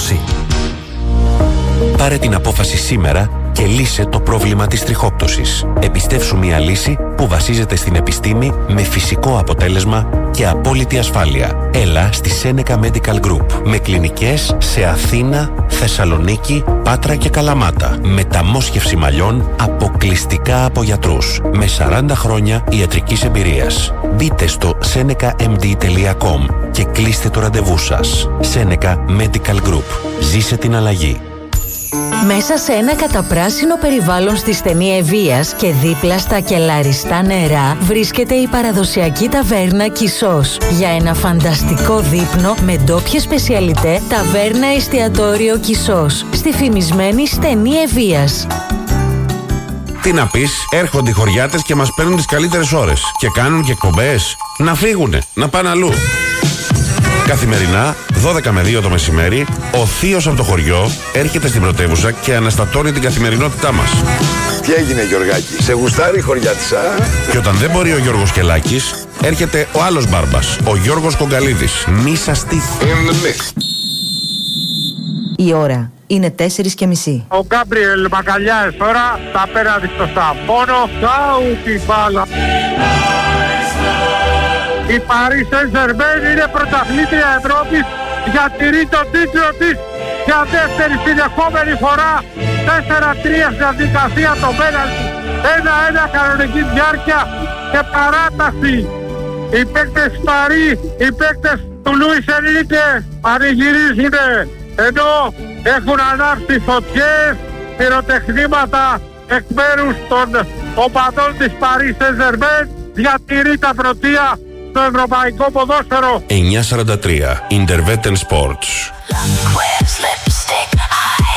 Πάρε την απόφαση σήμερα και λύσε το πρόβλημα της τριχόπτωσης. Επιστεύσου μια λύση που βασίζεται στην επιστήμη με φυσικό αποτέλεσμα και απόλυτη ασφάλεια. Έλα στη Seneca Medical Group με κλινικές σε Αθήνα, Θεσσαλονίκη, Πάτρα και Καλαμάτα. Μεταμόσχευση μαλλιών αποκλειστικά από γιατρούς με 40 χρόνια ιατρικής εμπειρίας. Μπείτε στο senecamd.com και κλείστε το ραντεβού σας. Seneca Medical Group. Ζήσε την αλλαγή. Μέσα σε ένα καταπράσινο περιβάλλον στη στενή Ευβοίας και δίπλα στα κελαριστά νερά βρίσκεται η παραδοσιακή ταβέρνα Κισός. Για ένα φανταστικό δείπνο με ντόπιες σπεσιαλιτέ, ταβέρνα εστιατόριο Κισός στη φημισμένη στενή Ευβοίας. Τι να πεις, έρχονται οι χωριάτες και μας παίρνουν τις καλύτερες ώρες και κάνουν και εκπομπές. Να φύγουνε, να πάνε αλλού. Καθημερινά, 12 με 2 το μεσημέρι, ο θείος από το χωριό έρχεται στην πρωτεύουσα και αναστατώνει την καθημερινότητά μας. Τι έγινε, Γιωργάκη, σε γουστάρει η χωριάτισσα? Και όταν δεν μπορεί ο Γιώργος Κελάκης, έρχεται ο άλλος μπάρμπας, ο Γιώργος Κογκαλίδης. Μη σας τύχει. Η ώρα είναι 4:30. Ο Γκάμπριελ Μακαλιάες τώρα τα απέναντι στο Σαμπόνο. Σάου την μπάλα. Η Paris Saint-Germain είναι πρωταθλήτρια Ευρώπης, διατηρεί τον τίτλο της για δεύτερη συνεχόμενη φορά. 4-3 στη διαδικασία το πέναλτι. 1-1 κανονική διάρκεια και παράταση. Οι παίκτες Παρί, οι παίκτες του Λουίς Ενρίκε πανηγυρίζουνε, ενώ έχουν ανάψει φωτιές, πυροτεχνήματα εκ μέρους των οπαδών της Paris Saint-Germain. Διατηρεί τα πρωτεία στο ευρωπαϊκό ποδόσφαιρο. 943 Interveten Sports. Lanquist lipstick.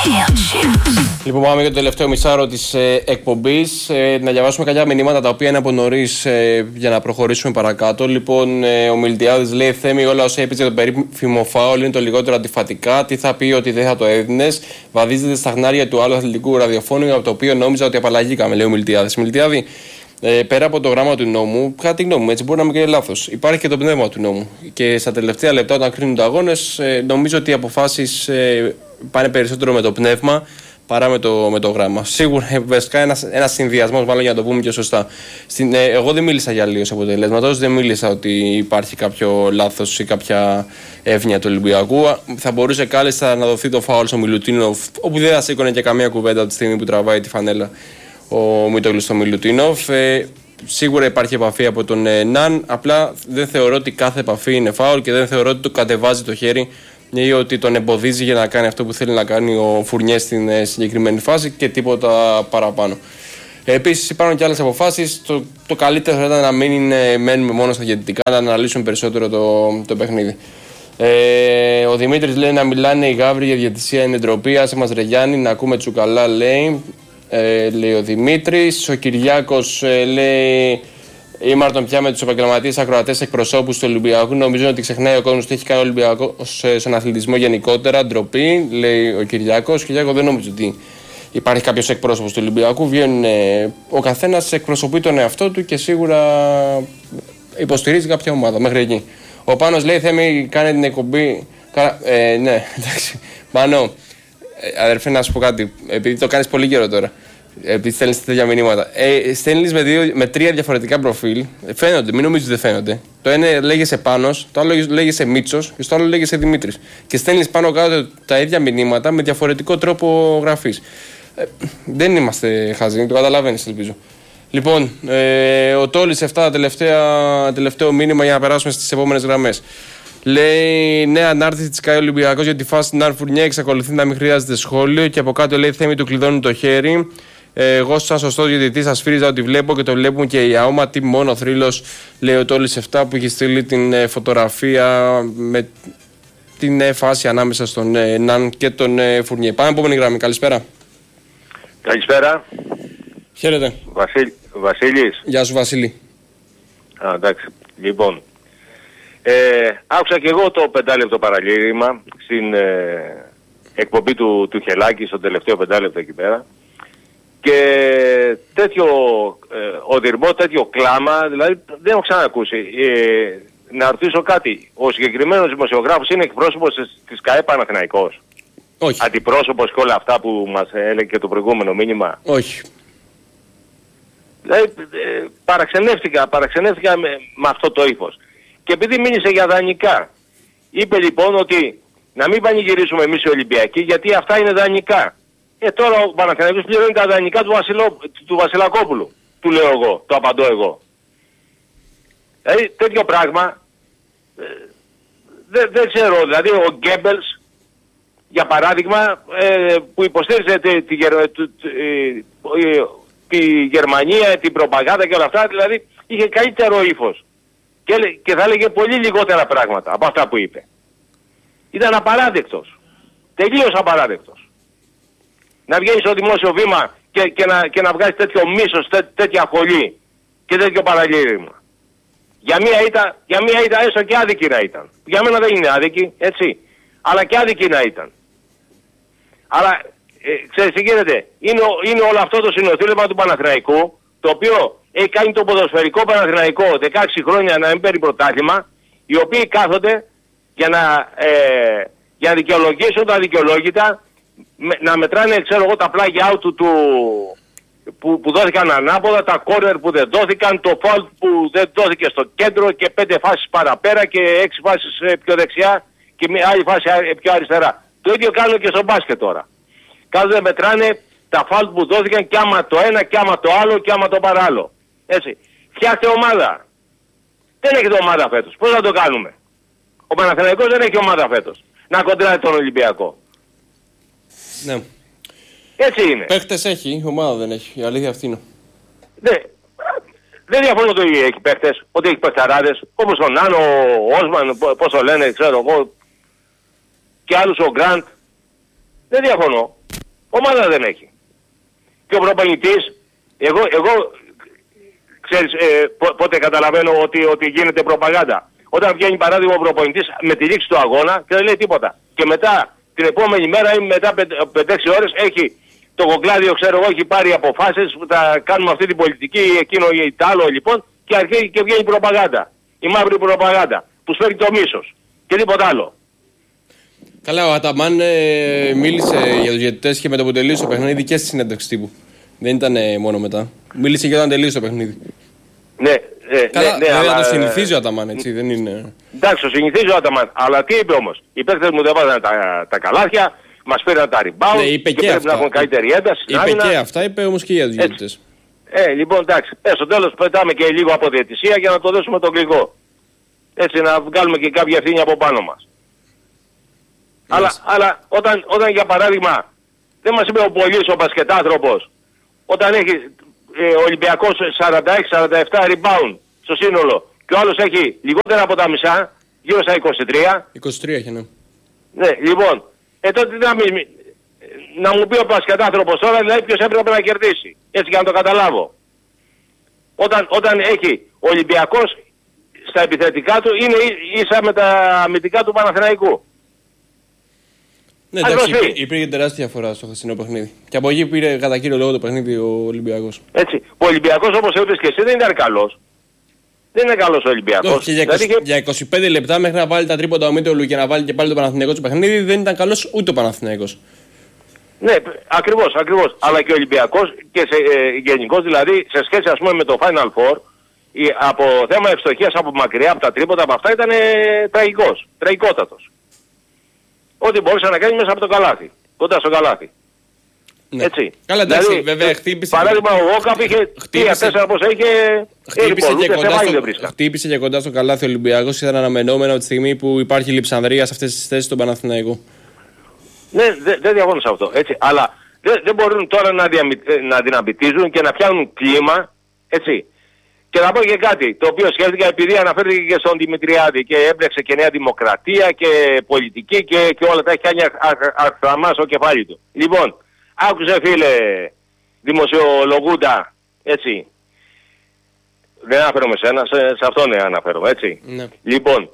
Λοιπόν, πάμε για το τελευταίο μισάρο της εκπομπής. Να διαβάσουμε κάποια μηνύματα τα οποία είναι από νωρίς για να προχωρήσουμε παρακάτω. Λοιπόν, ο Μιλτιάδης λέει: Θέμη, όλα όσα είπε για το περίφημο φάουλ είναι το λιγότερο αντιφατικά. Τι θα πει ότι δεν θα το έδινες? Βαδίζεται στα χνάρια του άλλου αθλητικού ραδιοφώνου από το οποίο νόμιζα ότι απαλλαγήκαμε, λέει ο Μιλτιάδης. Μιλτιάδη, πέρα από το γράμμα του νόμου, κατά τη γνώμη μου, έτσι μπορεί να είμαι και λάθος, υπάρχει και το πνεύμα του νόμου. Και στα τελευταία λεπτά, όταν κρίνουν τα αγώνες, νομίζω ότι οι αποφάσεις πάνε περισσότερο με το πνεύμα παρά με το γράμμα. Σίγουρα, βασικά, ένας συνδυασμός, μάλλον για να το πούμε και σωστά. Εγώ δεν μίλησα για αλλίωση αποτελέσματος, δεν μίλησα ότι υπάρχει κάποιο λάθος ή κάποια εύνοια του Ολυμπιακού. Θα μπορούσε κάλλιστα να δοθεί το φάουλ στο Μιλουτίνοφ, όπου δεν θα σήκωνε και καμία κουβέντα από τη στιγμή που τραβάει τη φανέλα ο Μίτογλου στο Μιλουτίνοφ. Σίγουρα υπάρχει επαφή από τον Ναν. Απλά δεν θεωρώ ότι κάθε επαφή είναι φάουλ και δεν θεωρώ ότι του κατεβάζει το χέρι ή ότι τον εμποδίζει για να κάνει αυτό που θέλει να κάνει ο Φουρνιέ στην συγκεκριμένη φάση και τίποτα παραπάνω. Επίσης υπάρχουν και άλλες αποφάσεις. Το καλύτερο θα ήταν να μην μένουμε μόνο στα διαιτητικά, να αναλύσουμε περισσότερο το παιχνίδι. Ο Δημήτρης λέει: να μιλάνε οι γάβροι για διαιτησία είναι ντροπή. Άσε μας ρε Γιάννη, να ακούμε τσουκαλά, λέει. Λέει ο Δημήτρης. Ο Κυριάκος λέει: ήμαρτον πια με τους επαγγελματίες ακροατές εκπροσώπους του Ολυμπιακού. Νομίζω ότι ξεχνάει ο κόσμος τι έχει κάνει ο Ολυμπιακός στον αθλητισμό γενικότερα. Ντροπή, λέει ο Κυριάκος. Κυριάκο, δεν νομίζω ότι υπάρχει κάποιος εκπρόσωπος του Ολυμπιακού. Βγαίνουν, ο καθένας εκπροσωπεί τον εαυτό του και σίγουρα υποστηρίζει κάποια ομάδα. Μέχρι εκεί. Ο Πάνος λέει: Θέμη, κάνε την εκπομπή. Ναι, εντάξει. Πάνο, αδερφέ, να σου πω κάτι. Επειδή το κάνεις πολύ καιρό τώρα. Επειδή στέλνεις τέτοια μηνύματα. Στέλνεις με 3 διαφορετικά προφίλ. Φαίνονται, μην νομίζεις ότι δεν φαίνονται. Το ένα λέγεσαι Πάνος, το άλλο λέγεσαι Μίτσος και στο άλλο λέγεσαι Δημήτρης. Και στέλνεις πάνω κάτω τα ίδια μηνύματα με διαφορετικό τρόπο γραφής. Δεν είμαστε χαζοί, το καταλαβαίνεις, ελπίζω. Λοιπόν, ο Τόλης 7, τελευταίο μήνυμα για να περάσουμε στις επόμενες γραμμές. Λέει: νέα ανάρτηση της ΚΑΕ Ολυμπιακός για τη φάση Ναν Φουρνιέ εξακολουθεί να μην χρειάζεται σχόλιο. Και από κάτω λέει: Θέμη, του κλειδώνει το χέρι. Εγώ, σαν σωστό διαιτητή, θα σφύριζα ότι βλέπω και το βλέπουν και οι αόματοι. Μόνο θρύλος, λέει ο Τόλης 7, που έχει στείλει την φωτογραφία με την φάση ανάμεσα στον Ναν και τον Φουρνιέ. Πάμε επόμενη γραμμή. Καλησπέρα. Καλησπέρα. Χαίρετε. Βασίλης. Γεια σου, Βασίλη. Εντάξει. Λοιπόν, άκουσα και εγώ το 5 λεπτό παραλήρημα στην εκπομπή του Χελάκη, στο τελευταίο 5 λεπτό εκεί πέρα. Και τέτοιο οδυρμό, τέτοιο κλάμα, δηλαδή δεν έχω ξανακούσει. Να ρωτήσω κάτι. Ο συγκεκριμένος δημοσιογράφος είναι εκπρόσωπος της ΚΑΕ Παναθηναϊκός? Όχι. Αντιπρόσωπος και όλα αυτά που μας έλεγε και το προηγούμενο μήνυμα? Όχι. Δηλαδή παραξενεύτηκα με αυτό το ύφος. Και επειδή μίλησε για δανεικά, είπε λοιπόν ότι να μην πανηγυρίσουμε εμείς οι Ολυμπιακοί, γιατί αυτά είναι δανεικά. Τώρα ο Παναθηναϊκός πληρώνει τα δανεικά του Βασιλακόπουλου. Του λέω εγώ, το απαντώ εγώ. Δηλαδή τέτοιο πράγμα δεν ξέρω. Δηλαδή ο Γκέμπελς, για παράδειγμα, που υποστήριζε τη Γερμανία, την προπαγάνδα και όλα αυτά, δηλαδή είχε καλύτερο ύφος. Και θα έλεγε πολύ λιγότερα πράγματα από αυτά που είπε. Ήταν απαράδεκτος. Τελείως απαράδεκτος. Να βγαίνεις στο δημόσιο βήμα και να βγάζεις τέτοιο μίσος, τέτοια χολή και τέτοιο παραλήρημα. Για μία ήττα έστω και άδικη να ήταν. Για μένα δεν είναι άδικη, έτσι. Αλλά και άδικη να ήταν. Αλλά ξέρεις τι γίνεται. Είναι όλο αυτό το συνοθήλευμα του Παναθηναϊκού, το οποίο έχει κάνει το ποδοσφαιρικό Παναθηναϊκό 16 χρόνια να μην παίρνει πρωτάθλημα, οι οποίοι κάθονται για να δικαιολογήσουν τα δικαιολόγητα, να μετράνε, ξέρω εγώ, τα πλάγια out που δόθηκαν ανάποδα, τα corner που δεν δόθηκαν, το foul που δεν δόθηκε στο κέντρο και 5 φάσεις παραπέρα και 6 φάσεις πιο δεξιά και μια άλλη φάση πιο αριστερά. Το ίδιο κάνουν και στο μπάσκετ τώρα. Κάθονται μετράνε τα foul που δόθηκαν και άμα το ένα και άμα το άλλο και άμα το παράλληλο. Έτσι. Φτιάχτε ομάδα. Δεν έχετε ομάδα φέτος. Πώς θα το κάνουμε? Ο Παναθηναϊκός δεν έχει ομάδα φέτος να κοντράρει τον Ολυμπιακό. Ναι. Έτσι είναι. Παίχτες έχει, ομάδα δεν έχει. Η αλήθεια αυτή είναι. Ναι. Δεν διαφωνώ ότι έχει παίχτες, ότι έχει παιχταράδες, όπως ο Νάνο, ο Όσμαν, πώς το λένε, ξέρω εγώ, και άλλους ο Γκραντ. Δεν διαφωνώ. Ομάδα δεν έχει. Και ο προπονητής, εγώ ξέρεις πότε καταλαβαίνω ότι γίνεται προπαγάνδα. Όταν βγαίνει παράδειγμα ο προπονητής με τη λήξη του αγώνα και δεν λέει τίποτα. Και μετά την επόμενη μέρα ή μετά 5-6 ώρες έχει το κοκλάδιο, ξέρω εγώ, έχει πάρει αποφάσεις που θα κάνουμε αυτή την πολιτική, εκείνο ή τ' άλλο λοιπόν, και αρχίζει και βγαίνει προπαγάνδα. Η μαύρη προπαγάνδα που σφέρει το μίσος και τίποτα άλλο. Καλά, ο Αταμάν μίλησε για τους διαιτητές και με το που τελείωσε το παιχνίδι και στη συνέντευξη τύπου. Δεν ήταν μόνο μετά. Μίλησε και όταν τελείωσε το παιχνίδι. Ναι, καλά, ναι, αλλά το συνηθίζει ο Αταμάν, έτσι, δεν είναι... Εντάξει, το συνηθίζει ο Αταμάν, αλλά τι είπε όμως? Οι παίκτες μου δεν βάζανε τα καλάθια, μας πήραν τα rebound, ναι, και πρέπει να έχουν καλύτερη ένταση. Είπε και αυτά, είπε όμως και για τους διαιτητές. Λοιπόν, εντάξει, στο τέλος πετάμε και λίγο από διαιτησία για να το δώσουμε τον γλυκό. Έτσι, να βγάλουμε και κάποια ευθύνη από πάνω μας. Αλλά όταν για παράδειγμα, δεν μας είπε ο Πολύς, ο μπασκετάνθρωπος, όταν έχει ο Ολυμπιακός 46-47 rebound στο σύνολο και ο άλλος έχει λιγότερα από τα μισά, γύρω στα 23. 23 έχει, ναι. Ναι, λοιπόν, τότε να μου πει ο μπασκετάνθρωπος τώρα, δηλαδή ποιος έπρεπε να κερδίσει. Έτσι για να το καταλάβω. Όταν έχει ο Ολυμπιακός στα επιθετικά του είναι ίσα με τα αμυντικά του Παναθηναϊκού. Ναι, εντάξει, υπήρχε τεράστια διαφορά στο χθεσινό παιχνίδι. Και από εκεί πήρε κατά κύριο λόγο το παιχνίδι ο Ολυμπιακός. Έτσι. Ο Ολυμπιακός, όπως είπες και εσύ, δεν ήταν καλός. Δεν είναι καλός ο Ολυμπιακός. Και για 25 λεπτά μέχρι να βάλει τα τρίποτα ο Μίτογλου και να βάλει και πάλι το Παναθηναϊκό στο παιχνίδι δεν ήταν καλός ούτε ο Παναθηναϊκός. Ναι, ακριβώς. Αλλά και ο Ολυμπιακός και γενικώς δηλαδή σε σχέση ας πούμε με το Final Four, από θέμα ευστοχίας από μακριά, από τα τρίποτα, από αυτά ήταν τραγικότατος. Ό,τι μπορούσε να κάνει μέσα από το καλάθι, κοντά στο καλάθι. Ναι. Έτσι. Καλά, εντάξει, δηλαδή, βέβαια χτύπησε. Παράδειγμα, ο Γόκαπ είχε 3-4 όπως είχε. Χτύπησε και κοντά στο καλάθι ο Ολυμπιακός. Ήταν αναμενόμενο από τη στιγμή που υπάρχει λειψανδρία σε αυτές τις θέσεις στον Παναθηναϊκό. Ναι, δεν διαφωνώ σε αυτό. Έτσι. Αλλά δεν μπορούν τώρα να δυναμητίζουν και να πιάνουν κλίμα. Έτσι. Και να πω και κάτι, το οποίο σκέφτηκα επειδή αναφέρθηκε και στον Δημητριάδη και έμπλεξε και Νέα Δημοκρατία και πολιτική και όλα τα έχει κάνει αχθαμά στο κεφάλι του. Λοιπόν, άκουσε φίλε δημοσιολογούντα, έτσι. Δεν αναφέρομαι σένα, σε αυτόν αναφέρομαι, έτσι. Ναι. Λοιπόν,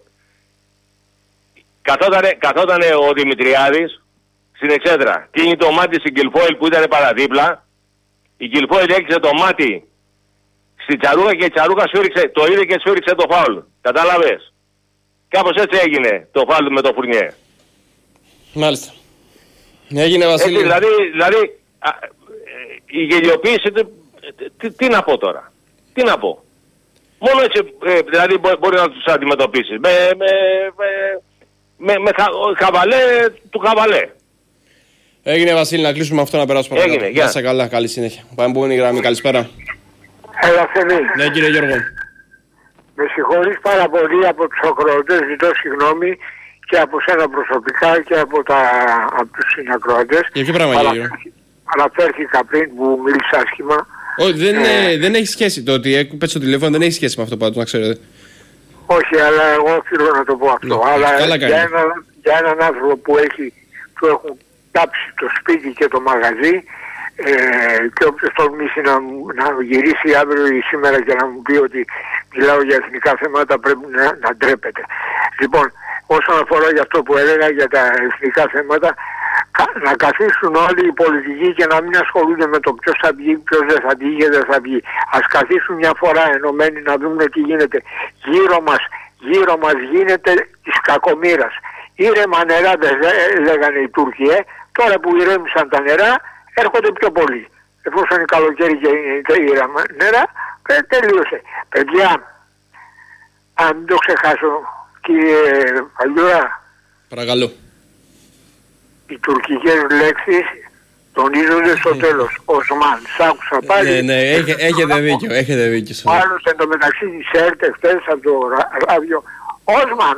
καθότανε ο Δημητριάδης στην εξέδρα, κλείνει το μάτι στην Κιλφόιλ που ήταν παραδίπλα, η Κιλφόιλ έκλεισε το μάτι στην Τσαρούγα και η Τσαρούγα σφύριξε, το είδε και σφύριξε το φάουλ. Κατάλαβες? Κάπως έτσι έγινε το φάουλ με το Φουρνιέ. Μάλιστα. Έγινε Βασίλη. Έτσι, δηλαδή η γελιοποίηση, τι να πω τώρα. Τι να πω. Μόνο έτσι δηλαδή μπορεί να τους αντιμετωπίσεις. Με χαβαλέ του χαβαλέ. Έγινε Βασίλη, να κλείσουμε αυτό να περάσουμε. Έγινε, γεια. Να σε καλά, καλή συνέχεια. Πάμε επόμενη γραμμή, καλησπέρα. Έλα Θεμή. Ναι κύριε Γιώργο. Με συγχωρείς πάρα πολύ από τους ακροατές, ζητώ συγγνώμη και από σένα προσωπικά και από τους συνακροατές. Για ποιο πράγμα Γιώργο? Αναφέρθηκα πριν που μίλησα άσχημα. Όχι, δεν έχει σχέση. Το ότι έπαιξε το τηλέφωνο δεν έχει σχέση με αυτό πάντως, να ξέρετε. Όχι, αλλά εγώ οφείλω να το πω αυτό. Ναι, αλλά για έναν άνθρωπο που έχουν κάψει το σπίτι και το μαγαζί, και όποιος τολμήσει να γυρίσει αύριο ή σήμερα και να μου πει ότι μιλάω για εθνικά θέματα πρέπει να ντρέπεται. Λοιπόν, όσον αφορά για αυτό που έλεγα για τα εθνικά θέματα, να καθίσουν όλοι οι πολιτικοί και να μην ασχολούνται με το ποιος θα βγει, ποιος δεν θα βγει και δεν θα βγει. Ας καθίσουν μια φορά ενωμένοι να δούμε τι γίνεται. Γύρω μας γίνεται της κακομοίρας. Ήρεμα νερά δεν λέγανε οι Τούρκοι, τώρα που ηρέμησαν τα νερά έρχονται πιο πολύ. Εφόσον είναι καλοκαίρι και είναι ήρεμα νερά, τελείωσε. Παιδιά, αν μην το ξεχάσω, κύριε Παλιούρα, παρακαλώ. Οι τουρκικές λέξεις τονίζονται στο τέλος. Οσμάν, σ' άκουσα πάλι. Ναι, έχετε δίκιο. Άλλος εν τω μεταξύ της ΕΡΤ χτες από το ράδιο. Οσμάν,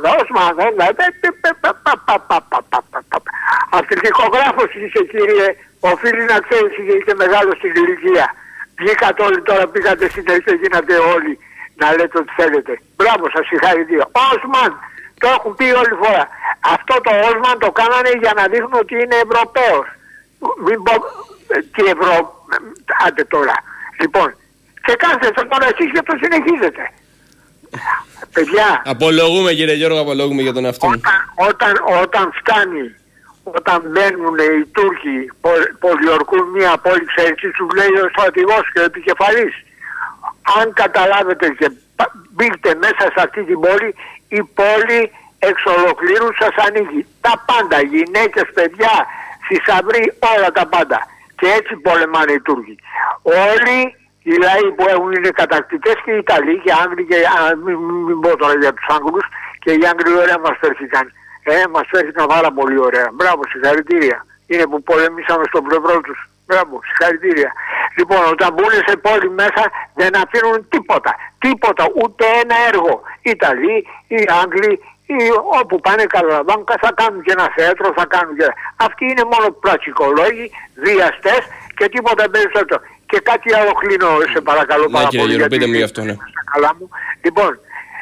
αυτοκινητογράφος είσαι κύριε, οφείλει να ξέρεις είσαι μεγάλο στην ηλικία. Βγήκατε όλοι τώρα, πήγατε στην ΕΡΤ και γίνατε όλοι να λέτε ό,τι θέλετε. Μπράβο σας, συγχαρητήρια. Οσμάν, το έχουν πει όλη φορά. Αυτό το Όσμαν το κάνανε για να δείχνουν ότι είναι Ευρωπαίος. μην πω τι ευρώ, άντε τώρα. Λοιπόν, και κάθεστε τώρα εσείς και το συνεχίζετε. Παιδιά, απολογούμε κύριε Γιώργο, απολογούμε για τον εαυτό μου. Όταν φτάνει, όταν μπαίνουν οι Τούρκοι, πολιορκούν μια πόλη, ξέρεις τι τους λέει ο στρατηγός και ο επικεφαλής. Αν καταλάβετε και μπείτε μέσα σε αυτή την πόλη, η πόλη εξ ολοκλήρου σας ανοίγει. Τα πάντα, γυναίκες, παιδιά, θησαυροί, όλα τα πάντα. Και έτσι πολεμάνε οι Τούρκοι. Όλοι οι λαοί που έχουν είναι κατακτητές και οι Ιταλοί και οι Άγγλοι, και μην πω τώρα για τους Άγγλους, και οι Άγγλοι ωραία μας φέρθηκαν. Μας φέρθηκαν πάρα πολύ ωραία. Μπράβο, συγχαρητήρια. Είναι που πολεμήσαμε στο πλευρό τους. Μπράβο, συγχαρητήρια. Λοιπόν, όταν μπουν σε πόλη μέσα δεν αφήνουν τίποτα. Τίποτα, ούτε ένα έργο. Οι Ιταλοί, οι Άγγλοι, όπου πάνε καταλαμβάνουν, θα κάνουν και ένα θέατρο, θα κάνουν και... Αυτοί είναι μόνο πλασικολόγοι, βιαστές και τίποτα περισσότερο. Και κάτι άλλο κλείνω, σε παρακαλώ πάρα πολύ. Κύριε, πείτε μου γι' αυτό, ναι. Λοιπόν,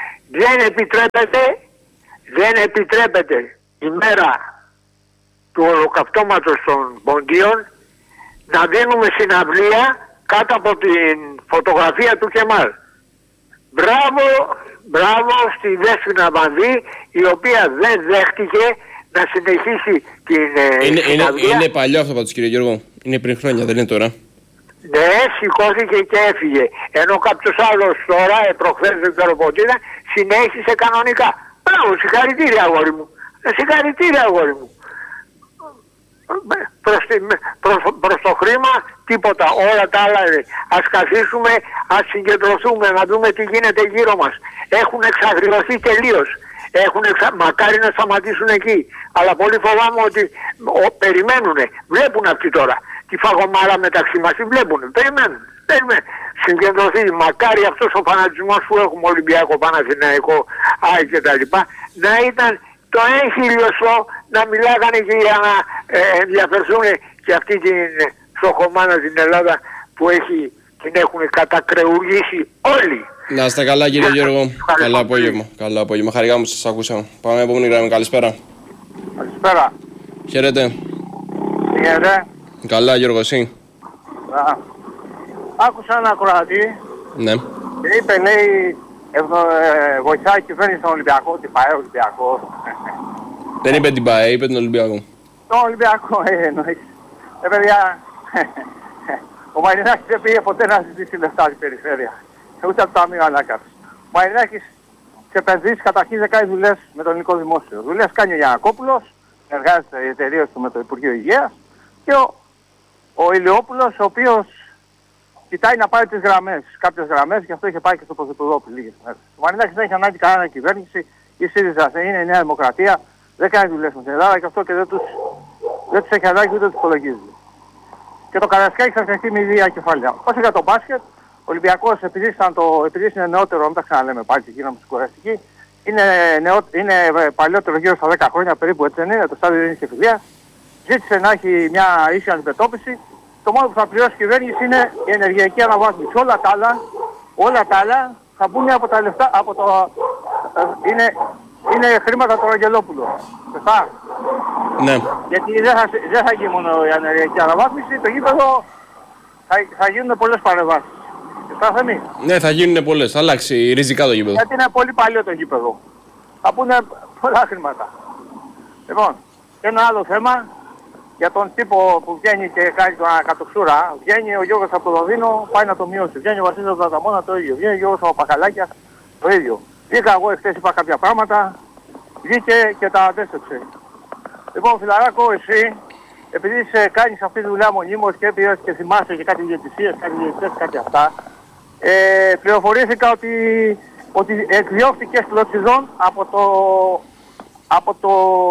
δεν επιτρέπεται η μέρα του ολοκαυτώματος των ποντίων να δίνουμε συναυλία κάτω από την φωτογραφία του Κεμάλ. Μπράβο στη Δέσποινα Βανδύ, η οποία δεν δέχτηκε να συνεχίσει την συναυλία. Είναι παλιό αυτό πάντως κύριε Γιώργο, είναι πριν χρόνια, δεν είναι τώρα. Ναι, σηκώθηκε και έφυγε. Ενώ κάποιος άλλος τώρα, προχθές δεν ξέρω πότε ήταν, συνέχισε κανονικά. Μπράβο, συγχαρητήρια αγόρι μου. Συγχαρητήρια αγόρι μου. Προς το χρήμα τίποτα, όλα τα άλλα. Ας καθίσουμε, ας συγκεντρωθούμε, να δούμε τι γίνεται γύρω μας. Έχουν εξαγριωθεί τελείως. Μακάρι να σταματήσουν εκεί. Αλλά πολύ φοβάμαι ότι περιμένουνε. Βλέπουν αυτοί τώρα τη φαγωμάρα μεταξύ μας. Τη βλέπουν. Περιμένουν. Συγκεντρωθεί. Μακάρι αυτός ο φανατισμός που έχουμε Ολυμπιακό, Παναθηναϊκό, ΑΕΚ και τα λοιπά, να ήταν το έγχυλιοσό, να μιλάγανε και για να ενδιαφερθούν και αυτή την φτωχομάνα την Ελλάδα που την έχουν κατακρεουργήσει όλοι. Να είστε καλά κύριε Γιώργο. Καλό απόγευμα. Καλό απόγευμα. Χαρικά μου σας ακούσαμε. Πάμε επόμενη γραμμή. Καλησπέρα. Καλησπέρα. Χαίρετε. Τι γίνεται? Καλά Γιώργο, εσύ? Άκουσα ένα ακροατή. Ναι. Και είπε, λέει, βοηθάει η κυβέρνηση τον Ολυμπιακό, την ΠΑΕ Ολυμπιακό. Δεν είπε την ΠΑΕ, είπε τον Ολυμπιακό. Τον Ολυμπιακό, εννοείς. Παιδιά, ο Μαρινάκης δεν πήγε ποτέ να ζητήσει λεφτά στην περιφέρεια. Ούτε από το Ταμείο Ανάκαμψης. Ο Μαρινάκης σε επενδύσεις καταρχήν δεν κάνει δουλειές με το ελληνικό δημόσιο. Δουλειές κάνει ο Γιαννακόπουλος, εργάζεται η εταιρεία του με το Υπουργείο Υγείας, και ο Ηλιόπουλος, ο οποίος κοιτάει να πάρει τις γραμμές, κάποιες γραμμές, και αυτό είχε πάει και στο Πρωθυπουργό πριν λίγες μέρες. Ο Μαρινάκης δεν έχει ανάγκη κανένα κυβέρνηση, η ΣΥΡΙΖΑ είναι η Νέα Δημοκρατία, δεν κάνει δουλειές με την Ελλάδα και αυτό και δεν τους έχει ανάγκη ούτε τους υπολογίζει. Και το Καρασκάκι θα φτιαχτεί με ίδια κεφάλαια. Όσο για το μπάσκετ, ο Ολυμπιακός, επειδή είναι νεότερο, μην τα ξαναλέμε πάλι και γίναμε συγκουραστικοί, είναι παλιότερο, γύρω στα 10 χρόνια περίπου, έτσι δεν είναι, το στάδιο δεν είχε φιλία. Ζήτησε να έχει μια ίση αντιμετώπιση. Το μόνο που θα πληρώσει η κυβέρνηση είναι η ενεργειακή αναβάθμιση. Όλα τα άλλα θα μπουν από τα λεφτά, είναι χρήματα του Αγγελόπουλου. Σωστά. Ναι. Γιατί δεν θα γίνει μόνο η ενεργειακή αναβάθμιση, το γήπεδο θα γίνουν πολλές παρεμβάσεις. Σωστά, Θέμη? Ναι, θα γίνουν πολλές. Θα αλλάξει ριζικά το γήπεδο. Γιατί είναι πολύ παλιό το γήπεδο. Θα πούνε πολλά χρήματα. Λοιπόν, ένα άλλο θέμα για τον τύπο που βγαίνει και κάνει τον ανακατοξούρα. Βγαίνει ο Γιώργος από το Λονδίνο, πάει να το μειώσει. Βγαίνει ο Βασίλης από τα Ταμώνα, το ίδιο. Βγαίνει ο Γιώργος από Πακαλάκια, το ίδιο. Βγήκα εγώ εχθές, είπα κάποια πράγματα, βγήκε και τα αντέστρεψε. Λοιπόν, φιλαράκο, εσύ, επειδή κάνεις αυτή τη δουλειά μονίμως και έπιες και θυμάσαι και κάτι διαιτησίες, κάτι διαιτησίες, κάτι αυτά, πληροφορήθηκα ότι εκδιώχθηκες Κλωτσιδών από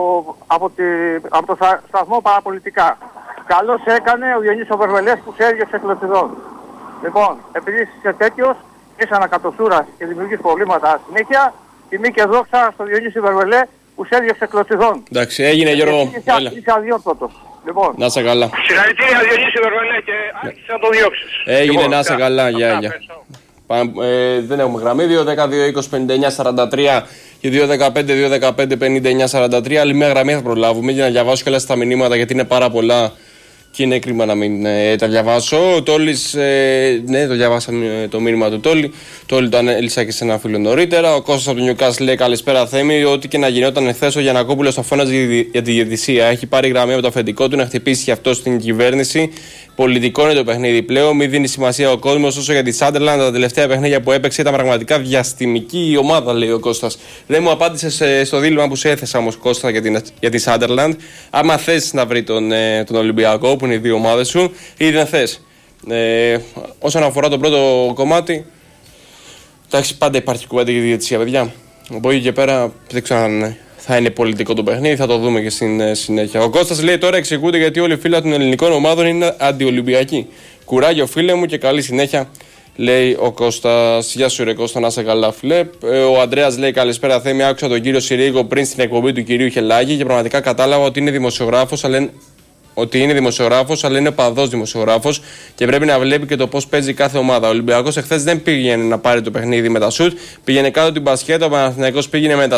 το σταθμό παραπολιτικά. Καλώς έκανε ο Διονύσης ο Βερβελές που σε έδιωξε Κλωτσιδών. Λοιπόν, επειδή είσαι τέτοιος, είσαι ανακατοσούρας και δημιουργείς προβλήματα συνέχεια, τιμή και δόξα στο Διονύση Βερβελέ που σε έδιωξε Κλωτσιδών. Εντάξει, έγινε Γιώργο. Είσαι αδιόρθωτος. Λοιπόν. Να είσαι καλά. Συγχαρητήρια Διονύση Βερβελέ και άρχισε να το διώξεις. Έγινε, λοιπόν, να είσαι καλά. Γεια. Δεν έχουμε γραμμή. 2-10-2-20-59-43 και 2-15-2-15-59-43. Άλλη μια γραμμή θα προλάβουμε για να διαβάσω και όλα στα μηνύματα γιατί είναι πάρα πολλά και είναι κρίμα να μην τα διαβάσω. Ο Τόλης, ναι, το διαβάσαμε το μήνυμα του Τόλη. Τόλη το ανέλησα και σε ένα φίλο νωρίτερα. Ο Κώστας από το Νιουκάσλ λέει: καλησπέρα, Θέμη. Ό,τι και να γινόταν εχθές, ο Γιαννακόπουλος θα φώναζε για τη διαιτησία. Έχει πάρει γραμμή από το αφεντικό του να χτυπήσει και αυτό στην κυβέρνηση. Πολιτικό είναι το παιχνίδι πλέον. Μην δίνει σημασία ο κόσμος. Όσο για τη Σάντερλαντ, τα τελευταία παιχνίδια που έπαιξε ήταν πραγματικά διαστημική η ομάδα, λέει ο Κώστας. Δεν μου απάντησε στο δίλημμα που σε έθεσα όμως, Κώστα, για τη Σάντερλαντ. Άμα θες να βρει τον Ολυμπιακό, που είναι οι δύο ομάδες σου, ή δεν θες. Όσον αφορά το πρώτο κομμάτι, εντάξει, πάντα υπάρχει κουβέντα για τη διαιτησία, παιδιά. Από εκεί και πέρα δεν ξέρω αν θα είναι πολιτικό το παιχνίδι, θα το δούμε και στην συνέχεια. Ο Κώστας λέει: τώρα εξηγούνται γιατί όλοι οι φίλοι των ελληνικών ομάδων είναι αντιολυμπιακοί. Κουράγιο, φίλε μου, και καλή συνέχεια, λέει ο Κώστας. Γεια σου, ρε Κώστα, να είσαι καλά, φίλε. Ο Ανδρέας λέει: καλησπέρα, Θέμη. Άκουσα τον κύριο Συρίγο πριν στην εκπομπή του κυρίου Χελάκη και πραγματικά κατάλαβα ότι είναι δημοσιογράφος, αλλά είναι παδός δημοσιογράφος και πρέπει να βλέπει και το πώς παίζει κάθε ομάδα. Ο Ολυμπιακός εχθές δεν πήγαινε να πάρει το παιχνίδι με τα σουτ, πήγαινε κάτω την μπασκέτα. Ο Παναθηναϊκός πήγαινε με τα